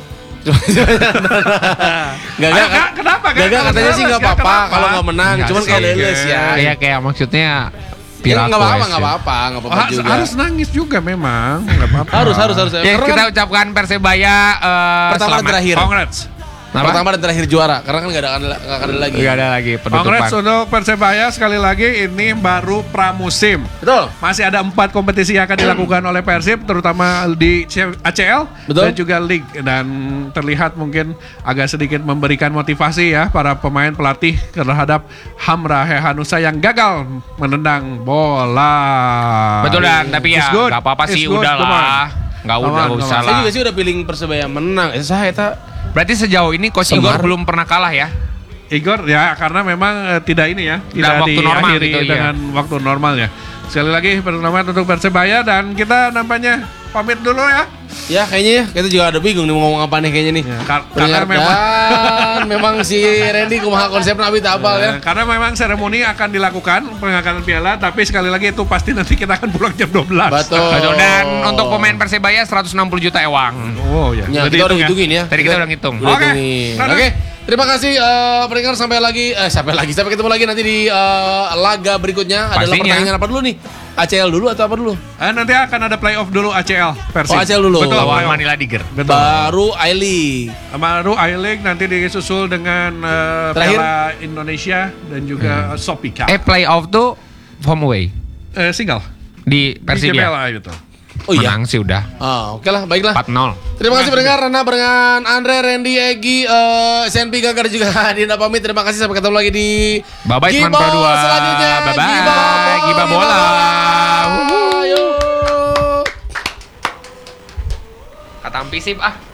Speaker 1: Gagal
Speaker 3: Ayo,
Speaker 1: kan?
Speaker 3: Kak, kenapa, Kak?
Speaker 1: Gagal katanya
Speaker 3: Kenapa,
Speaker 1: sih nggak
Speaker 3: Kak?
Speaker 1: apa-apa
Speaker 3: Kenapa?
Speaker 1: kalau nggak menang,
Speaker 2: Nggak
Speaker 1: cuman
Speaker 2: sih,
Speaker 1: kayak leles
Speaker 2: kayak-
Speaker 1: ya.
Speaker 2: Kayak kayak maksudnya
Speaker 1: Ya
Speaker 2: Piala
Speaker 1: nggak apa-apa,
Speaker 2: Quest
Speaker 1: nggak
Speaker 2: ya.
Speaker 1: apa-apa, nggak apa-apa
Speaker 3: harus,
Speaker 1: juga.
Speaker 3: harus nangis juga memang. Nggak apa-apa.
Speaker 1: Harus, harus, harus.
Speaker 2: Ya,
Speaker 1: Karena
Speaker 2: kita
Speaker 1: kan
Speaker 2: ucapkan Persebaya eh,
Speaker 1: pertama dan
Speaker 2: selamat.
Speaker 1: terakhir.
Speaker 3: Congrats.
Speaker 2: Apa?
Speaker 1: Pertama dan terakhir juara, karena kan nggak ada nggak ada lagi.
Speaker 2: Nggak ada lagi
Speaker 3: Congrats
Speaker 2: penutupan.
Speaker 3: untuk Persebaya sekali lagi ini baru pramusim.
Speaker 1: Betul.
Speaker 3: Masih ada empat kompetisi yang akan dilakukan oleh Persib, terutama di C- A C L
Speaker 1: Betul.
Speaker 3: dan juga League. Dan terlihat mungkin agak sedikit memberikan motivasi ya para pemain pelatih terhadap Hamra Hehanusa yang gagal menendang bola.
Speaker 2: Betul dan tapi
Speaker 3: It's
Speaker 2: ya
Speaker 3: good.
Speaker 2: nggak apa-apa
Speaker 3: It's
Speaker 2: sih
Speaker 3: good.
Speaker 2: udah
Speaker 3: Come on.
Speaker 2: lah. Nggak
Speaker 3: Come
Speaker 2: udah
Speaker 3: on,
Speaker 2: nggak
Speaker 3: come
Speaker 2: usah
Speaker 3: on.
Speaker 1: Saya
Speaker 2: lah.
Speaker 1: juga sih udah feeling Persebaya menang. Eh, saya eta
Speaker 2: Berarti sejauh ini Coach
Speaker 1: Semar.
Speaker 2: Igor belum pernah kalah ya?
Speaker 3: Igor ya karena memang eh, tidak ini ya tidak
Speaker 2: waktu normal
Speaker 3: diakhiri
Speaker 2: gitu, iya.
Speaker 3: dengan waktu normalnya. Sekali lagi pertama untuk Persebaya dan kita nampaknya pamit dulu ya.
Speaker 1: ya kayaknya ya kita juga ada bingung nih mau ngomong apa nih kayaknya nih.
Speaker 3: Ya, kar- karena
Speaker 1: Ternyata
Speaker 3: memang
Speaker 1: memang si Randy kumaha konsep nabi tabal ya.
Speaker 3: Eh, karena memang seremoni akan dilakukan pengangkatan piala tapi sekali lagi itu pasti nanti kita akan pulang jam dua belas.
Speaker 1: Betul.
Speaker 2: Betul dan untuk pemain Persebaya seratus enam puluh juta ewang.
Speaker 3: Oh ya.
Speaker 1: Ya,
Speaker 3: Jadi
Speaker 1: kita udah
Speaker 3: hitung ya.
Speaker 1: ngitungin ya.
Speaker 2: Tadi kita udah ngitung.
Speaker 1: Udah
Speaker 3: Oke.
Speaker 1: hitungin.
Speaker 3: Nah,
Speaker 1: Oke. Terima kasih eh pendengar sampai lagi eh sampai lagi sampai ketemu lagi nanti di eh, laga berikutnya adalah
Speaker 2: Pastinya.
Speaker 1: pertandingan apa dulu nih? A C L dulu atau apa dulu?
Speaker 3: Eh, nanti akan ada playoff dulu A C L Persib.
Speaker 1: Oh, A C L dulu.
Speaker 3: Betul.
Speaker 2: Lawan
Speaker 3: playoff.
Speaker 2: Manila Diger.
Speaker 3: Betul.
Speaker 1: Baru I-League.
Speaker 3: Baru I-League nanti disusul dengan eh,
Speaker 1: Terakhir?
Speaker 3: Piala Indonesia dan juga hmm. Sopi Cup.
Speaker 2: Eh playoff tuh home away
Speaker 3: Eh, single.
Speaker 2: di
Speaker 3: Di
Speaker 2: Persib
Speaker 3: J B L
Speaker 2: ya.
Speaker 3: gitu.
Speaker 1: Oh iya.
Speaker 2: Menang sih udah
Speaker 1: Ah, oke lah, baiklah.
Speaker 2: empat nol.
Speaker 1: Terima kasih pendengar Rana barengan Andre, Randy, Egi, eh Senpi Gagar juga Dinda pamit. Terima kasih sampai ketemu lagi di
Speaker 2: Bye bye Seman
Speaker 1: Giba
Speaker 2: Pro dua.
Speaker 1: selanjutnya.
Speaker 2: Bye bye.
Speaker 1: Giba,
Speaker 2: Giba bola.
Speaker 1: Ayo.
Speaker 2: Kata Ampisip ah.